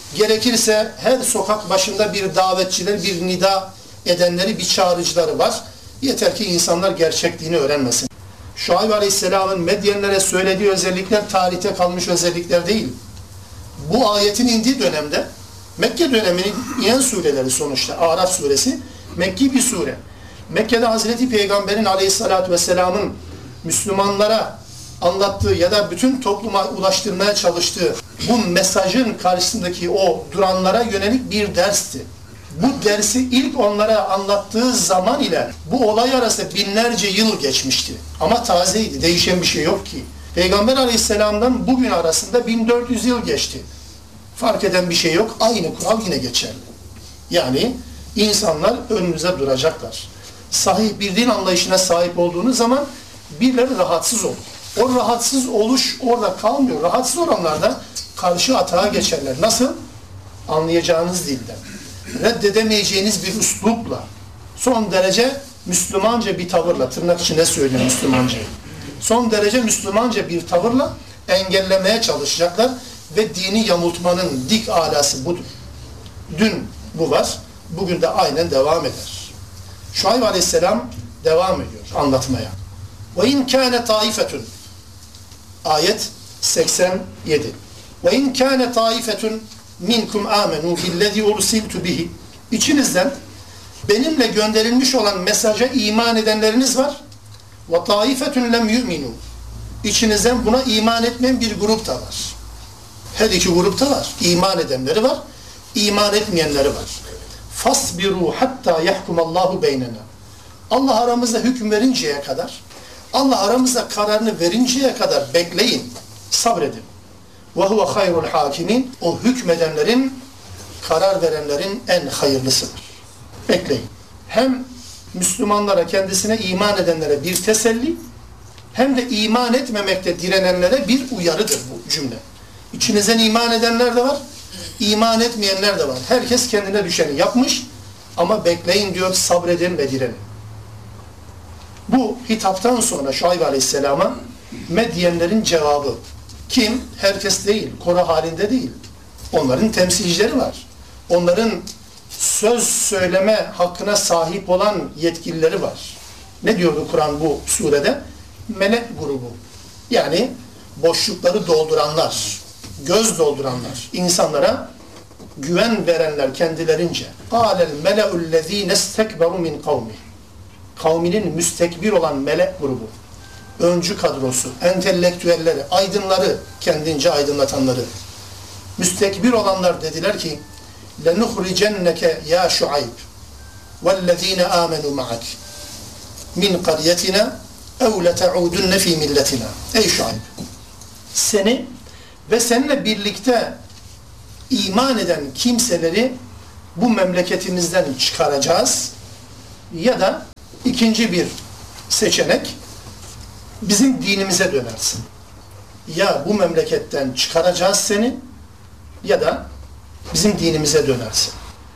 Gerekirse her sokak başında bir davetçiler, bir nida edenleri, bir çağrıcıları var. Yeter ki insanlar gerçek dini öğrenmesin. Şuayb Aleyhisselam'ın Medyenlere söylediği özellikler tarihte kalmış özellikler değil. Bu ayetin indiği dönemde, Mekke döneminin inen sureleri sonuçta, Araf suresi, Mekki bir sure. Mekke'de Hazreti Peygamber'in Aleyhisselatü Vesselam'ın Müslümanlara anlattığı ya da bütün topluma ulaştırmaya çalıştığı bu mesajın karşısındaki o duranlara yönelik bir dersti. Bu dersi ilk onlara anlattığı zaman ile bu olay arasında binlerce yıl geçmişti. Ama tazeydi, değişen bir şey yok ki. Peygamber Aleyhisselam'dan bugün arasında 1400 yıl geçti. Fark eden bir şey yok, aynı kural yine geçerli. Yani insanlar önünüze duracaklar. Sahih bir din anlayışına sahip olduğunuz zaman birileri rahatsız olur. O rahatsız oluş orada kalmıyor. Rahatsız olanlar da karşı atağa geçerler. Nasıl? Anlayacağınız dilden. Reddedemeyeceğiniz bir üslupla. Son derece Müslümanca bir tavırla, tırnak içinde söylüyorum Müslümanca. Son derece Müslümanca bir tavırla engellemeye çalışacaklar ve dini yamultmanın dik alası budur. Dün bu var, bugün de aynen devam eder. Şuayb Aleyhisselam devam ediyor anlatmaya. وَاِنْ كَانَ طَائِفَةٌ Ayet 87. وَاِنْ كَانَ طَائِفَةٌ minkum amenu billezî ursiltu bihi. İçinizden benimle gönderilmiş olan mesaja iman edenleriniz var. Ve taifetun lem yu'minu. İçinizden buna iman etmeyen bir grup da var. Her iki grupta var. İman edenleri var, iman etmeyenleri var. Fasbiru hatta yahkumallahu beynena. Allah aramızda hüküm verinceye kadar, Allah aramızda kararını verinceye kadar bekleyin, sabredin. وَهُوَ خَيْرُ الْحَاكِمِينَ. O hükmedenlerin, karar verenlerin en hayırlısıdır. Bekleyin. Hem Müslümanlara, kendisine iman edenlere bir teselli, hem de iman etmemekte direnenlere bir uyarıdır bu cümle. İçinizden iman edenler de var, iman etmeyenler de var. Herkes kendine düşeni yapmış ama bekleyin diyor, sabredin ve direnin. Bu hitaptan sonra Şuayb Aleyhisselam'a Medyenlerin cevabı. Kim? Herkes değil, koro halinde değil. Onların temsilcileri var. Onların söz söyleme hakkına sahip olan yetkilileri var. Ne diyordu Kur'an bu surede? Melek grubu. Yani boşlukları dolduranlar, göz dolduranlar, insanlara güven verenler kendilerince. قَالَ الْمَلَأُ الَّذ۪ينَ اسْتَكْبَرُوا مِنْ قَوْمِهِ. Kavminin müstekbir olan melek grubu, öncü kadrosu, entelektüelleri, aydınları, kendince aydınlatanları, müstekbir olanlar dediler ki لَنُخْرِجَنَّكَ يَا شُعَيْبِ وَالَّذ۪ينَ آمَنُوا مَعَكِ مِنْ قَرْيَتِنَا اَوْ لَتَعُودُنَّ ف۪ي مِلَّتِنَا. Ey Şuayb! Seni ve seninle birlikte iman eden kimseleri bu memleketimizden çıkaracağız ya da ikinci bir seçenek, bizim dinimize dönersin. Ya bu memleketten çıkaracağız seni ya da bizim dinimize dönersin.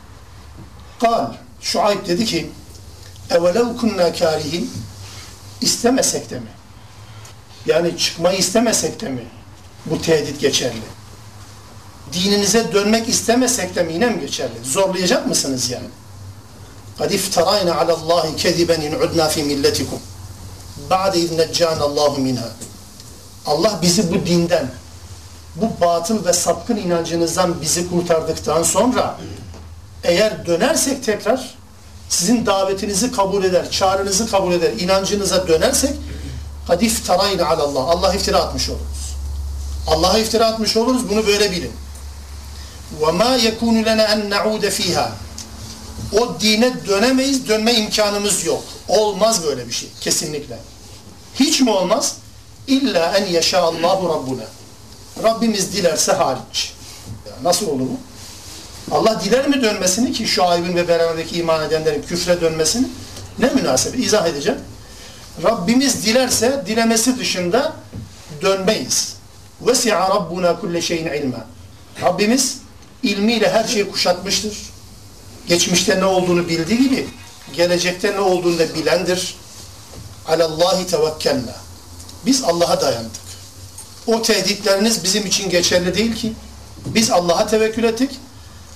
Kal, Şuayb dedi ki اَوَلَوْ كُنَّا كَارِهِينَ. İstemesek de mi? Yani çıkmayı istemesek de mi bu tehdit geçerli? Dininize dönmek istemesek de mi yine mi geçerli? Zorlayacak mısınız yani? قَدْ اِفْتَرَيْنَا عَلَى اللّٰهِ كَذِبًا اِنْ عُدْنَا فِي مِلَّتِكُمْ بَعْدَ اِذْ نَجَّانَ اللّٰهُ مِنْهَا. Allah bizi bu dinden, bu batıl ve sapkın inancınızdan bizi kurtardıktan sonra eğer dönersek tekrar, sizin davetinizi kabul eder, çağrınızı kabul eder, inancınıza dönersek قَدْ اِفْتَرَيْنَا عَلَى اللّٰهِ. Allah iftira atmış oluruz. Allah'a iftira atmış oluruz, bunu böyle bilin. وَمَا يَكُونُ لَنَا اَنْ نَعُودَ ف۪يهَا. O dine dönemeyiz, dönme imkanımız yok. Olmaz böyle bir şey, kesinlikle. Hiç mi olmaz? İlla en yeşâallâhu rabbuna. Rabbimiz dilerse hariç. Nasıl olur bu? Allah diler mi dönmesini ki Şuayb'in ve beraberindeki iman edenlerin küfre dönmesini? Ne münasebet? İzah edeceğim. Rabbimiz dilerse dilemesi dışında dönmeyiz. وَسِعَ رَبُّنَا كُلَّ شَيْءٍ عِلْمًا. Rabbimiz ilmiyle her şeyi kuşatmıştır. Geçmişte ne olduğunu bildiği gibi gelecekte ne olduğunu da bilendir. Alallahi tevekkelna. Biz Allah'a dayandık. O tehditleriniz bizim için geçerli değil ki. Biz Allah'a tevekkül ettik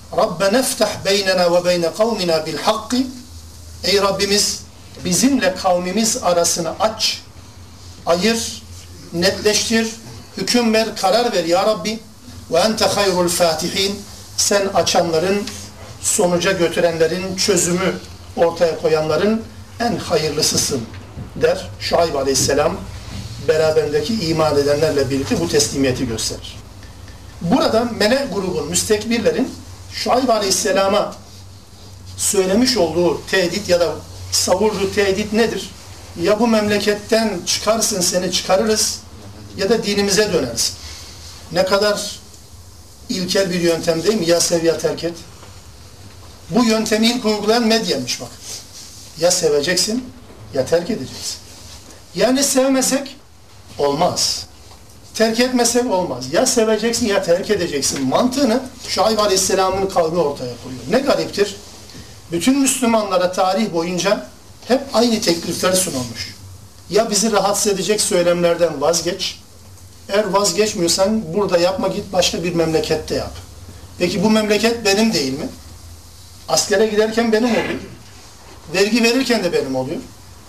Rabbena iftah beynena ve beyne kavmina bil hakki. Ey Rabbimiz, bizimle kavmimiz arasını aç, ayır, netleştir, hüküm ver, karar ver ya Rabbi. Ve ente hayrul fatihin. Sen açanların, sonuca götürenlerin, çözümü ortaya koyanların en hayırlısısın der. Şuayb Aleyhisselam beraberindeki iman edenlerle birlikte bu teslimiyeti gösterir. Burada melek grubun, müstekbirlerin Şuayb Aleyhisselam'a söylemiş olduğu tehdit ya da savurduğu tehdit nedir? Ya bu memleketten çıkarsın, seni çıkarırız ya da dinimize dönersin. Ne kadar ilkel bir yöntem değil mi? Ya sev ya terk et. Bu yöntemi ilk uygulayan Medyen'miş bak. Ya seveceksin ya terk edeceksin. Yani sevmesek olmaz. Terk etmesek olmaz. Ya seveceksin ya terk edeceksin. Mantığını Şuayb Aleyhisselam'ın kavmi ortaya koyuyor. Ne gariptir. Bütün Müslümanlara tarih boyunca hep aynı teklifler sunulmuş. Ya bizi rahatsız edecek söylemlerden vazgeç. Eğer vazgeçmiyorsan burada yapma, git başka bir memlekette yap. Peki bu memleket benim değil mi? Askere giderken benim oluyor. Vergi verirken de benim oluyor.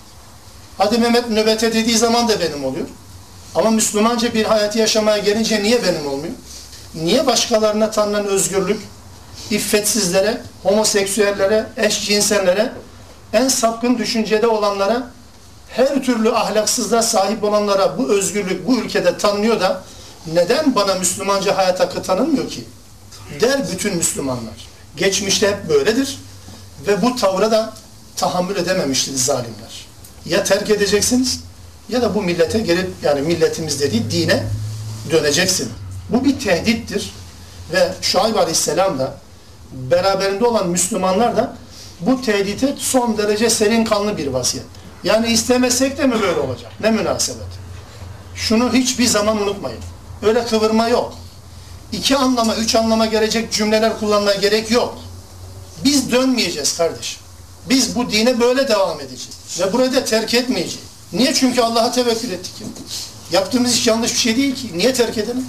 Hadi Mehmet nöbete dediği zaman da benim oluyor. Ama Müslümanca bir hayatı yaşamaya gelince niye benim olmuyor? Niye başkalarına tanınan özgürlük, iffetsizlere, homoseksüellere, eşcinsellere, en sapkın düşüncede olanlara, her türlü ahlaksızlığa sahip olanlara bu özgürlük bu ülkede tanınıyor da neden bana Müslümanca hayat hakkı tanınmıyor ki? Der bütün Müslümanlar. Geçmişte hep böyledir ve bu tavra da tahammül edememiştir zalimler. Ya terk edeceksiniz ya da bu millete gelip, yani milletimiz dediği dine döneceksin. Bu bir tehdittir ve Şuayb Aleyhisselam da beraberinde olan Müslümanlar da bu tehdite son derece serin kanlı bir vaziyet. Yani istemesek de mi böyle olacak? Ne münasebet. Şunu hiçbir zaman unutmayın. Öyle kıvırma yok. 2 anlama, 3 anlama gelecek cümleler kullanmaya gerek yok. Biz dönmeyeceğiz kardeşim. Biz bu dine böyle devam edeceğiz. Ve burayı da terk etmeyeceğiz. Niye? Çünkü Allah'a tevekkül ettik. Yaptığımız iş yanlış bir şey değil ki. Niye terk edelim?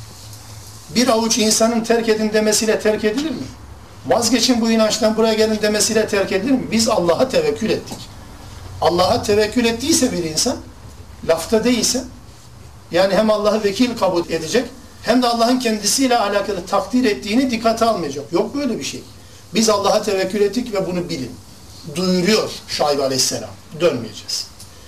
Bir avuç insanın terk edin demesiyle terk edilir mi? Vazgeçin bu inançtan, buraya gelin demesiyle terk edilir mi? Biz Allah'a tevekkül ettik. Allah'a tevekkül ettiyse bir insan, lafta değilse, yani hem Allah'ı vekil kabul edecek, hem de Allah'ın kendisiyle alakalı takdir ettiğini dikkate almayacak. Yok böyle bir şey. Biz Allah'a tevekkül ettik ve bunu bilin. Duyuruyor Şuayb Aleyhisselam. Dönmeyeceğiz.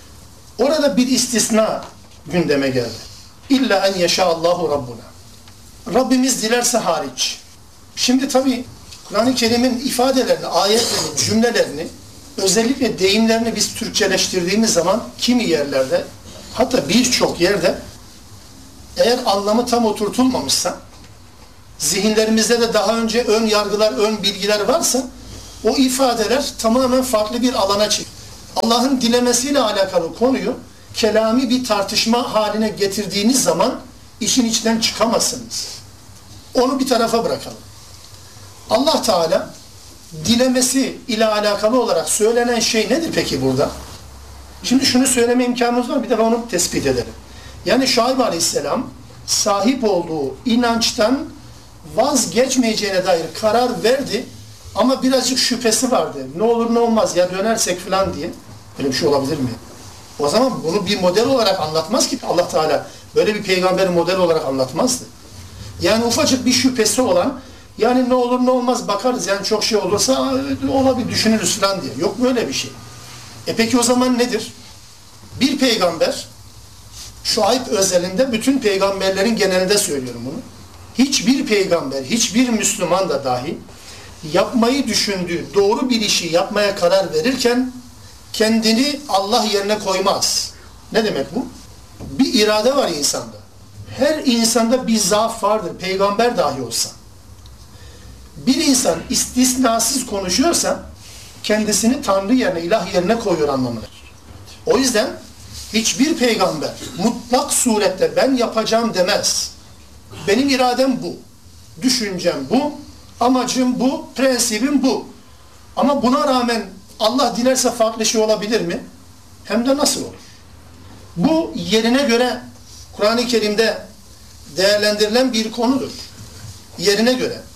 Orada bir istisna gündeme geldi. İlla en yeşâallahu Rabbuna. Rabbimiz dilerse hariç. Şimdi tabi Kur'an-ı Kerim'in ifadelerini, ayetlerini, cümlelerini, özellikle deyimlerini biz Türkçeleştirdiğimiz zaman kimi yerlerde, hatta birçok yerde eğer anlamı tam oturtulmamışsa, zihinlerimizde de daha önce ön yargılar, ön bilgiler varsa o ifadeler tamamen farklı bir alana çıkıyor. Allah'ın dilemesiyle alakalı konuyu kelami bir tartışma haline getirdiğiniz zaman işin içinden çıkamazsınız. Onu bir tarafa bırakalım. Allah Teala dilemesi ile alakalı olarak söylenen şey nedir peki burada? Şimdi şunu söyleme imkanımız var, bir de onu tespit edelim. Yani Şuayb Aleyhisselam sahip olduğu inançtan vazgeçmeyeceğine dair karar verdi ama birazcık şüphesi vardı. Ne olur ne olmaz ya dönersek falan diye. Böyle bir şey olabilir mi? O zaman bunu bir model olarak anlatmaz ki Allah Teala. Böyle bir peygamberi model olarak anlatmazdı. Yani ufacık bir şüphesi olan, yani ne olur ne olmaz bakarız, yani çok şey olursa olabilir düşünürüz falan diye. Yok böyle bir şey. Peki o zaman nedir? Bir peygamber, Şuayb özelinde bütün peygamberlerin genelinde söylüyorum bunu. Hiçbir peygamber, hiçbir Müslüman da dahi yapmayı düşündüğü doğru bir işi yapmaya karar verirken kendini Allah yerine koymaz. Ne demek bu? Bir irade var insanda. Her insanda bir zaaf vardır, peygamber dahi olsa. Bir insan istisnasız konuşuyorsa kendisini Tanrı yerine, ilah yerine koyuyor anlamıdır. O yüzden hiçbir peygamber mutlak surette ben yapacağım demez. Benim iradem bu, düşüncem bu, amacım bu, prensibim bu. Ama buna rağmen Allah dilerse farklı şey olabilir mi? Hem de nasıl olur? Bu yerine göre Kur'an-ı Kerim'de değerlendirilen bir konudur. Yerine göre.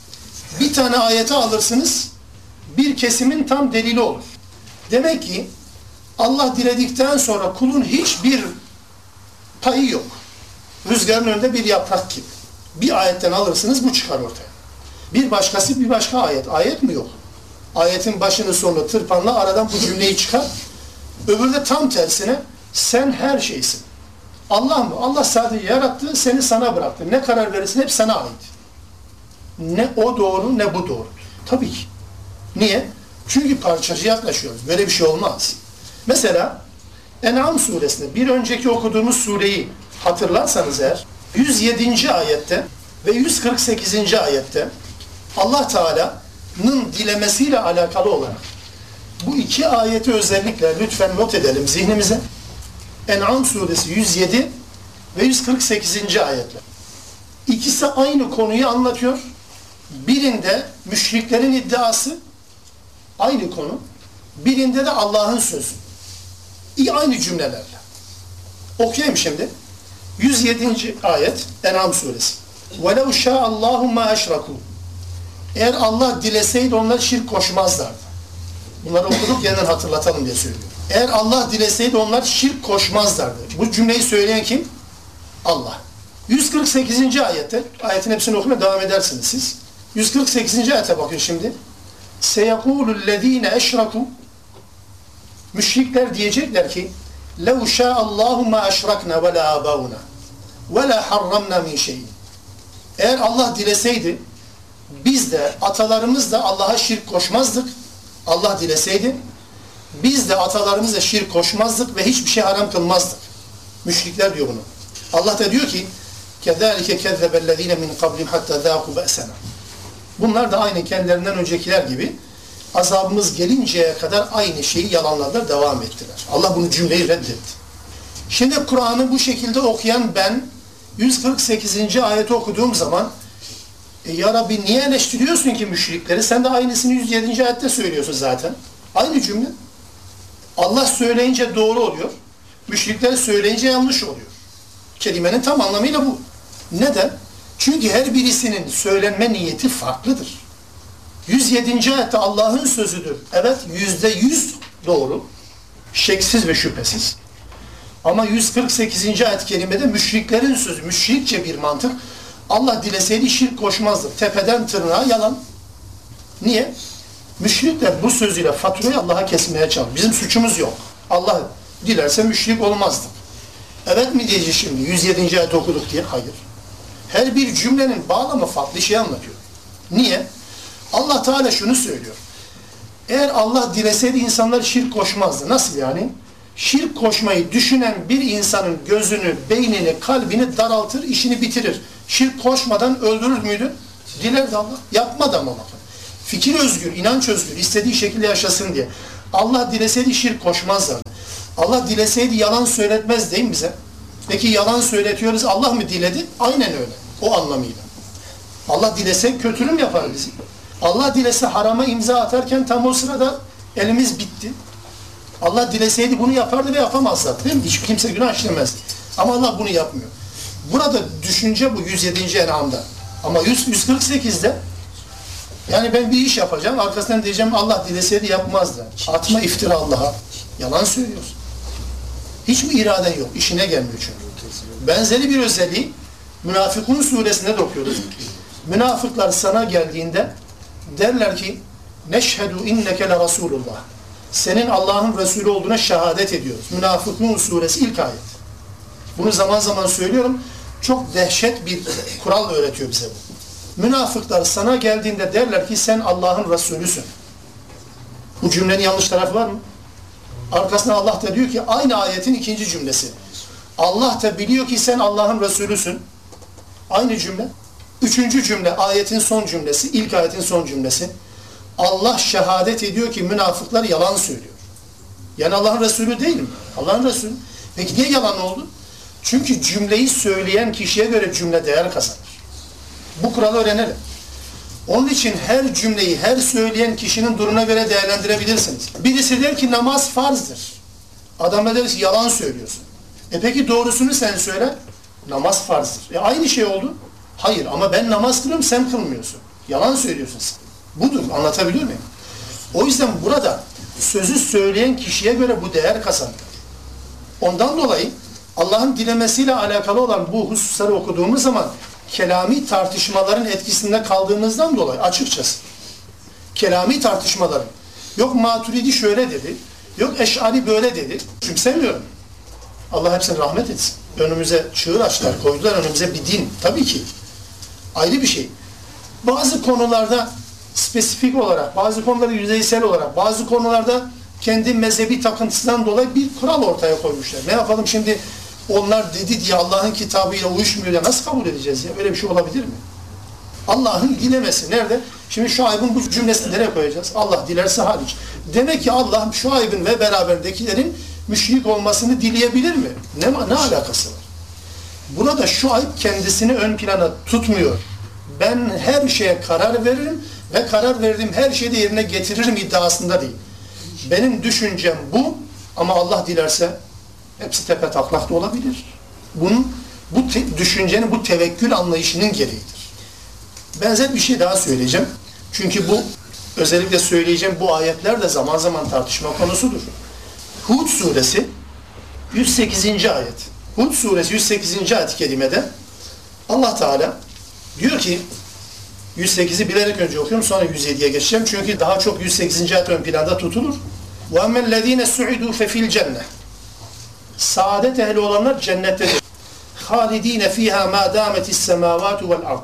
Bir tane ayeti alırsınız, bir kesimin tam delili olur. Demek ki Allah diledikten sonra kulun hiçbir payı yok. Rüzgarın önünde bir yaprak gibi. Bir ayetten alırsınız, bu çıkar ortaya. Bir başkası bir başka ayet. Ayet mi yok? Ayetin başını sonunu tırpanla aradan bu cümleyi çıkar. Öbürü de tam tersine sen her şeysin. Allah mı? Allah sadece yarattı, seni sana bıraktı. Ne karar verirsin hep sana ait. Ne o doğru ne bu doğru. Tabii ki. Niye? Çünkü parçacı yaklaşıyoruz. Böyle bir şey olmaz. Mesela En'am suresinde bir önceki okuduğumuz sureyi hatırlarsanız eğer 107. ayette ve 148. ayette Allah Teala'nın dilemesiyle alakalı olarak bu iki ayeti özellikle lütfen not edelim zihnimize. En'am suresi 107 ve 148. ayetler. İkisi aynı konuyu anlatıyor. Birinde müşriklerin iddiası aynı konu. Birinde de Allah'ın sözü. Aynı cümlelerle. Okuyayım şimdi. 107. ayet En'am suresi. وَلَوْ شَاءَ اللّٰهُ مَا اَشْرَكُوا Eğer Allah dileseydi onlar şirk koşmazlardı. Bunları okuduk yeniden hatırlatalım diye söylüyorum. Eğer Allah dileseydi onlar şirk koşmazlardı. Bu cümleyi söyleyen kim? Allah. 148. ayette, ayetin hepsini okumaya devam edersiniz siz. 148. ayete bakın şimdi. سَيَقُولُ الَّذ۪ينَ اَشْرَكُوا Müşrikler diyecekler ki لَوْ شَاءَ اللّٰهُ مَا اَشْرَكْنَا وَلَا آبَاؤُنَا وَلَا حَرَّمْنَا مِنْ شَيْءٍ Eğer Allah dileseydi biz de atalarımız da Allah'a şirk koşmazdık. Allah dileseydi biz de atalarımızla şirk koşmazdık ve hiçbir şey haram kılmazdık. Müşrikler diyor bunu. Allah da diyor ki كَذَٰلِكَ كَذَّبَ الَّذ۪ينَ مِنْ قَبْلِمْ حَتَّى ذَاقُوا بَأْسَنَا Bunlar da aynı kendilerinden öncekiler gibi azabımız gelinceye kadar aynı şeyi yalanlarla devam ettiler. Allah bunu cümleyi reddetti. Şimdi Kur'an'ı bu şekilde okuyan ben 148. ayeti okuduğum zaman ya Rabbi niye eleştiriyorsun ki müşrikleri? Sen de aynısını 107. ayette söylüyorsun zaten. Aynı cümle. Allah söyleyince doğru oluyor. Müşrikler söyleyince yanlış oluyor. Kelimenin tam anlamıyla bu. Neden? Çünkü her birisinin söylenme niyeti farklıdır. 107. ayette Allah'ın sözüdür. Evet, %100 doğru. Şeksiz ve şüphesiz. Ama 148. ayet-i kerimede müşriklerin sözü, müşrikçe bir mantık. Allah dileseydi şirk koşmazdı. Tepeden tırnağa yalan. Niye? Müşrikler bu sözüyle faturayı Allah'a kesmeye çalışıyor. Bizim suçumuz yok. Allah dilerse müşrik olmazdık. Evet mi diyeceğiz şimdi? 107. ayet okuduk diye. Hayır. Her bir cümlenin bağlamı farklı şey anlatıyor. Niye? Allah Teala şunu söylüyor. Eğer Allah dileseydi insanlar şirk koşmazdı. Nasıl yani? Şirk koşmayı düşünen bir insanın gözünü, beynini, kalbini daraltır, işini bitirir. Şirk koşmadan öldürür müydü? Dilerdi Allah. Yapmadı ama bakın. Fikir özgür, inanç özgür, istediği şekilde yaşasın diye. Allah dileseydi şirk koşmazlardı. Allah dileseydi yalan söyletmez değil mi bize? Peki yalan söyletiyoruz, Allah mı diledi? Aynen öyle. O anlamıyla. Allah dilese kötülük yapar bizi. Allah dilese harama imza atarken tam o sırada elimiz bitti. Allah dileseydi bunu yapardı ve yapamazdı. Değil mi? Hiç kimse günah işlemez. Ama Allah bunu yapmıyor. Burada düşünce bu 107. En'am'da. Ama 148'de yani ben bir iş yapacağım. Arkasından diyeceğim Allah dileseydi yapmazdı. Atma iftira Allah'a. Yalan söylüyorsun. Hiç mi iraden yok? İşine gelmiyor çünkü. Benzeri bir özelliği Münafıkun suresinde de okuyoruz. Münafıklar sana geldiğinde derler ki neşhedü inneke le Resulullah. Senin Allah'ın Resulü olduğuna şehadet ediyoruz. Münafıkun suresi ilk ayet. Bunu zaman zaman söylüyorum. Çok dehşet bir kural öğretiyor bize bu. Münafıklar sana geldiğinde derler ki sen Allah'ın Resulüsün. Bu cümlenin yanlış tarafı var mı? Arkasından Allah da diyor ki aynı ayetin ikinci cümlesi. Allah da biliyor ki sen Allah'ın Resulüsün. Aynı cümle. Üçüncü cümle ayetin son cümlesi, ilk ayetin son cümlesi. Allah şehadet ediyor ki münafıklar yalan söylüyor. Yani Allah'ın Resulü değil mi? Allah'ın Resulü. Peki niye yalan oldu? Çünkü cümleyi söyleyen kişiye göre cümle değer kazanır. Bu kuralı öğrenelim. Onun için her cümleyi her söyleyen kişinin durumuna göre değerlendirebilirsiniz. Birisi der ki namaz farzdır. Adam da der ki yalan söylüyorsun. Peki doğrusunu sen söyle. Namaz farzdır. Aynı şey oldu. Hayır ama ben namaz kılıyorum sen kılmıyorsun. Yalan söylüyorsun sen. Budur. Anlatabiliyor muyum? O yüzden burada sözü söyleyen kişiye göre bu değer kazanıyor. Ondan dolayı Allah'ın dilemesiyle alakalı olan bu hususları okuduğumuz zaman kelami tartışmaların etkisinde kaldığımızdan dolayı açıkçası kelami tartışmaların yok Maturidi şöyle dedi, yok Eş'ari böyle dedi. Küçümsemiyorum. Allah hepsine rahmet etsin. Önümüze çığır açtılar, koydular önümüze bir din. Tabii ki. Ayrı bir şey. Bazı konularda spesifik olarak, bazı konularda yüzeysel olarak, bazı konularda kendi mezhebi takıntısından dolayı bir kural ortaya koymuşlar. Ne yapalım şimdi onlar dedi diye Allah'ın kitabıyla uyuşmuyor ya nasıl kabul edeceğiz ya? Öyle bir şey olabilir mi? Allah'ın dilemesi nerede? Şimdi Şuayb'ın bu cümlesini nereye koyacağız? Allah dilerse hariç. Demek ki Allah Şuayb'ın ve beraberdekilerin müşrik olmasını dileyebilir mi? Ne alakası var? Burada Şuayb kendisini ön plana tutmuyor. Ben her şeye karar veririm ve karar verdiğim her şeyi de yerine getiririm iddiasında değil. Benim bu ama Allah dilerse hepsi tepetaklak da olabilir. Bu düşüncenin, bu tevekkül anlayışının gereğidir. Benzer bir şey daha söyleyeceğim. Çünkü bu özellikle söyleyeceğim bu ayetler de zaman zaman tartışma konusudur. Hud suresi 108. ayet. Hud suresi 108. ayet-i kerimede Allah Teala diyor ki 108'i bilerek önce okuyorum sonra 107'ye geçeceğim. Çünkü daha çok 108. ayet ön planda tutulur. وَاَمَّا الَّذ۪ينَ سُعِدُوا فَفِي الْجَنَّةِ Saadet ehli olanlar cennettedir. خَالِد۪ينَ ف۪يهَا مَا دَامَتِ السَّمَاوَاتُ وَالْاَرْضِ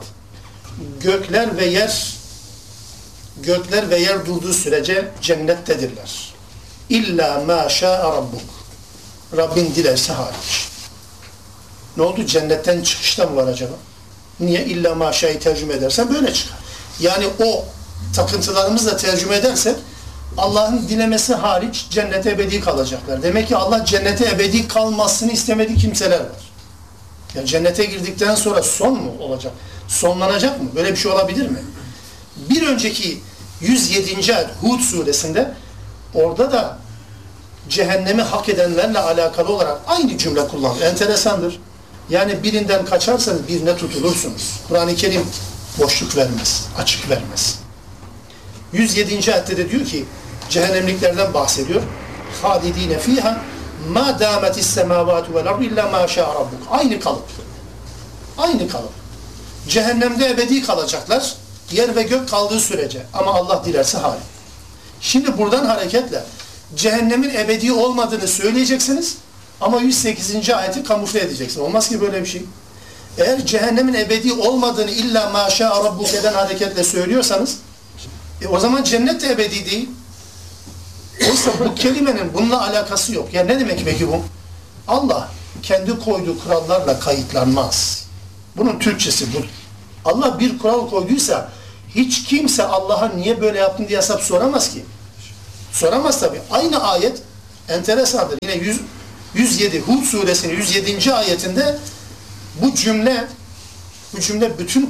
Gökler ve yer durduğu sürece cennettedirler. İlla ma şa'a rabbuk. Rabbin dilerse hariç. Ne oldu? Cennetten çıkışta mı var acaba? Niye? İlla ma şa'yı tercüme edersen böyle çıkar. Yani o takıntılarımızla tercüme edersek Allah'ın dilemesi hariç cennete ebedi kalacaklar. Demek ki Allah cennete ebedi kalmasını istemediği kimseler var. Yani cennete girdikten sonra son mu olacak? Sonlanacak mı? Böyle bir şey olabilir mi? Bir önceki 107. ayet Hud suresinde orada da cehennemi hak edenlerle alakalı olarak aynı cümle kullanılır. Enteresandır. Yani birinden kaçarsanız birine tutulursunuz. Kur'an-ı Kerim boşluk vermez, açık vermez. 107. ayette de diyor ki cehennemliklerden bahsediyor. خَالِد۪ينَ ف۪يهَا مَا دَامَتِ السَّمَاوَاتُ وَالْاَرْضُ اِلَّا مَا شَاءَ رَبُّكَ Aynı kalıp. Aynı kalıp. Cehennemde ebedi kalacaklar. Yer ve gök kaldığı sürece. Ama Allah dilerse hariç. Şimdi buradan hareketle cehennemin ebedi olmadığını söyleyeceksiniz ama 108. ayeti kamufle edeceksin. Olmaz ki böyle bir şey. Eğer cehennemin ebedi olmadığını illa maşa rabbuke'den hareketle söylüyorsanız o zaman cennet de ebedi değil. Oysa bu kelimenin bununla alakası yok. Yani ne demek peki bu? Allah kendi koyduğu kurallarla kayıtlanmaz. Bunun Türkçesi bu. Allah bir kural koyduysa hiç kimse Allah'a niye böyle yaptın diye hesap soramaz ki. Soramaz tabi. Aynı ayet enteresandır. Yine 107 Hud suresinin 107. ayetinde bu cümle bütün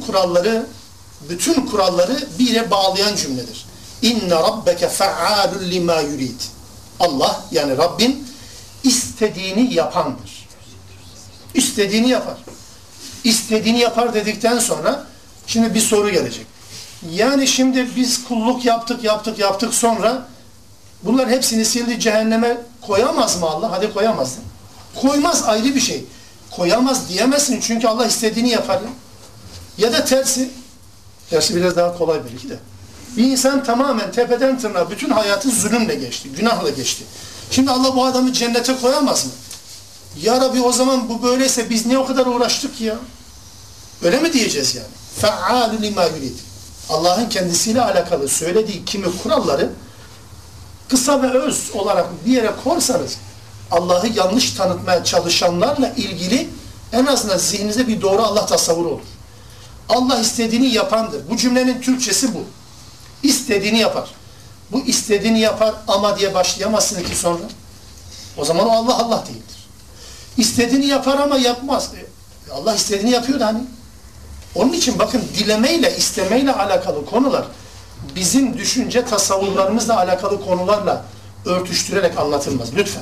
kuralları bir yere bağlayan cümledir. İnne rabbeke fe'alun lima yurid. Allah yani Rabbin istediğini yapandır. İstediğini yapar. İstediğini yapar dedikten sonra şimdi bir soru gelecek. Yani şimdi biz kulluk yaptık sonra bunların hepsini sildi cehenneme koyamaz mı Allah? Hadi koyamaz. Koymaz ayrı bir şey. Koyamaz diyemezsin çünkü Allah istediğini yapar. Ya da tersi biraz daha kolay belki de. Bir insan tamamen tepeden tırnağa bütün hayatı zulümle geçti, günahla geçti. Şimdi Allah bu adamı cennete koyamaz mı? Ya Rabbi o zaman bu böyleyse biz niye o kadar uğraştık ya? Öyle mi diyeceğiz yani? Fe'alun lima yurid. Allah'ın kendisiyle alakalı söylediği kimi kuralları kısa ve öz olarak bir yere korsanız Allah'ı yanlış tanıtmaya çalışanlarla ilgili en azından zihninizde bir doğru Allah tasavvuru olur. Allah istediğini yapandır. Bu cümlenin Türkçesi bu. İstediğini yapar. Bu istediğini yapar ama diye başlayamazsın ki sonra. O zaman o Allah değildir. İstediğini yapar ama yapmaz. Allah istediğini yapıyor da hani. Onun için bakın dilemeyle, istemeyle alakalı konular bizim düşünce tasavvurlarımızla alakalı konularla örtüştürerek anlatılmaz. Lütfen.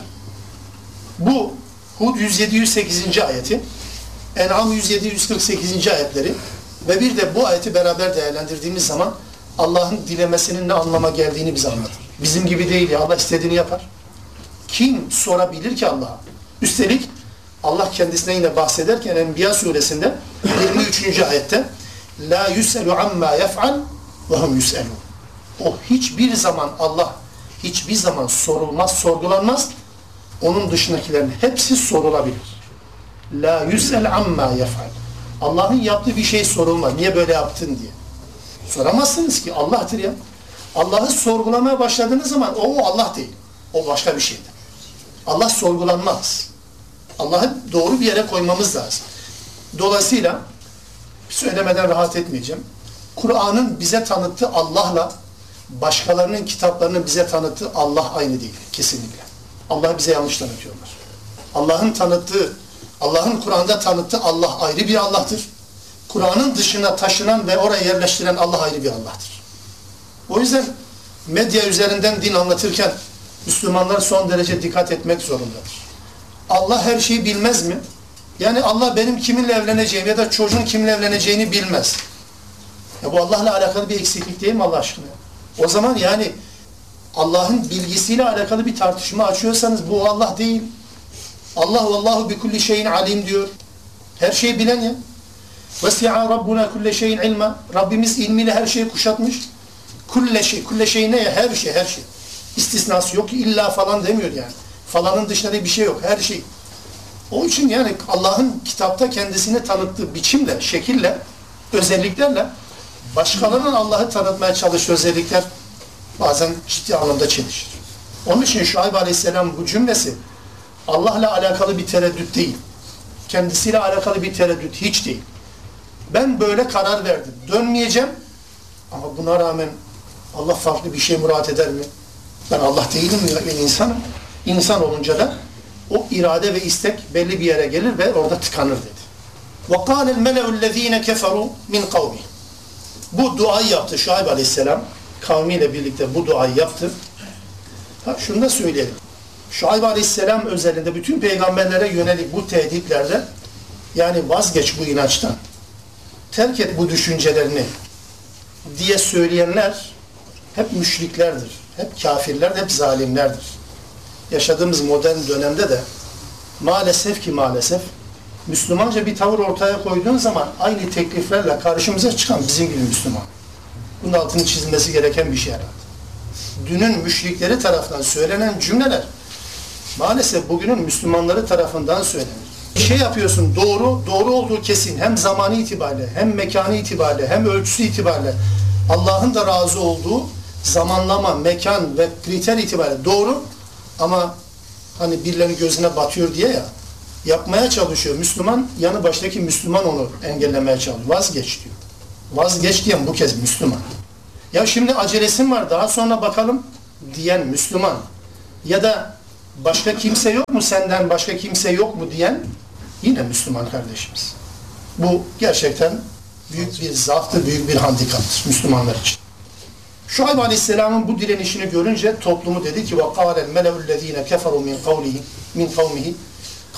Bu Hud 107-108. ayeti, En'am 107-148. ayetleri Ve bir de bu ayeti beraber değerlendirdiğimiz zaman Allah'ın dilemesinin ne anlama geldiğini bize anlatır. Bizim gibi değil ya, Allah istediğini yapar. Kim sorabilir ki Allah'a? Üstelik Allah kendisine yine bahsederken Enbiya suresinde 23. ayette la yus'elu amma yef'al ve hum yus'elun. O hiçbir zaman Allah hiçbir zaman sorulmaz, sorgulanmaz. Onun dışındakilerin hepsi sorulabilir. La yus'el amma yef'al. Allah'ın yaptığı bir şey sorulmaz. Niye böyle yaptın diye. Soramazsınız ki, Allah'tır ya. Allah'ı sorgulamaya başladığınız zaman o Allah değil. O başka bir şeydir. Allah sorgulanmaz. Allah'ı doğru bir yere koymamız lazım. Dolayısıyla söylemeden rahat etmeyeceğim. Kur'an'ın bize tanıttığı Allah'la başkalarının kitaplarının bize tanıttığı Allah aynı değil. Kesinlikle. Allah bize yanlış tanıtıyorlar. Allah'ın Kur'an'da tanıttığı Allah ayrı bir Allah'tır. Kur'an'ın dışına taşınan ve oraya yerleştiren Allah ayrı bir Allah'tır. O yüzden medya üzerinden din anlatırken Müslümanlar son derece dikkat etmek zorundadır. Allah her şeyi bilmez mi? Yani Allah benim kiminle evleneceğim ya da çocuğun kiminle evleneceğini bilmez. Ya bu Allah'la alakalı bir eksiklik değil mi Allah aşkına? O zaman yani Allah'ın bilgisiyle alakalı bir tartışma açıyorsanız bu Allah değil. Allah vallahu bi kulli şeyin alim diyor. Her şeyi bilen ya. Vesi'a rabbuna kulli şeyin ilma. Rabbimiz ilmiyle her şeyi kuşatmış. Kulli şey ne ya? Her şey. İstisnası yok ki illa falan demiyor yani. Falanın dışında bir şey yok. Her şey. Onun için yani Allah'ın kitapta kendisini tanıttığı biçimle, şekille, özelliklerle başkalarının Allah'ı tanıtmaya çalıştığı özellikler bazen ciddi anlamda çelişir. Onun için Şuayb Aleyhisselam bu cümlesi Allah'la alakalı bir tereddüt değil. Kendisiyle alakalı bir tereddüt hiç değil. Ben böyle karar verdim. Dönmeyeceğim. Ama buna rağmen Allah farklı bir şey murat eder mi? Ben Allah değilim ya, ben insanım. İnsan olunca da o irade ve istek belli bir yere gelir ve orada tıkanır dedi. وَقَالَ الْمَلَعُ الَّذ۪ينَ كَفَرُوا مِنْ قَوْمِهِ. Bu duayı yaptı Şuayb Aleyhisselam. Kavmiyle birlikte bu duayı yaptı. Şunu da söyleyelim. Şuayb Aleyhisselam özelinde bütün peygamberlere yönelik bu tehditlerde yani vazgeç bu inançtan, terk et bu düşüncelerini diye söyleyenler hep müşriklerdir. Hep kafirler, hep zalimlerdir. Yaşadığımız modern dönemde de maalesef Müslümanca bir tavır ortaya koyduğun zaman aynı tekliflerle karşımıza çıkan bizim gibi Müslüman. Bunun altını çizilmesi gereken bir şey herhalde. Dünün müşrikleri tarafından söylenen cümleler maalesef bugünün Müslümanları tarafından söylenir. Bir şey yapıyorsun doğru olduğu kesin. Hem zamanı itibariyle, hem mekanı itibariyle, hem ölçüsü itibariyle Allah'ın da razı olduğu zamanlama, mekan ve kriter itibariyle doğru ama hani birilerinin gözüne batıyor diye ya yapmaya çalışıyor. Müslüman, yanı baştaki Müslüman onu engellemeye çalışıyor. Vazgeç diyor. Vazgeç diyen bu kez Müslüman. Ya şimdi acelesim var daha sonra bakalım diyen Müslüman. Ya da başka kimse yok mu senden başka kimse yok mu diyen yine Müslüman kardeşimiz. Bu gerçekten büyük bir zaftır, büyük bir handikaptır Müslümanlar için. Şuayb Aleyhisselam'ın bu direnişini görünce toplumu dedi ki وَقَالَ الْمَلَوُ الَّذ۪ينَ كَفَرُوا مِنْ قَوْمِهِ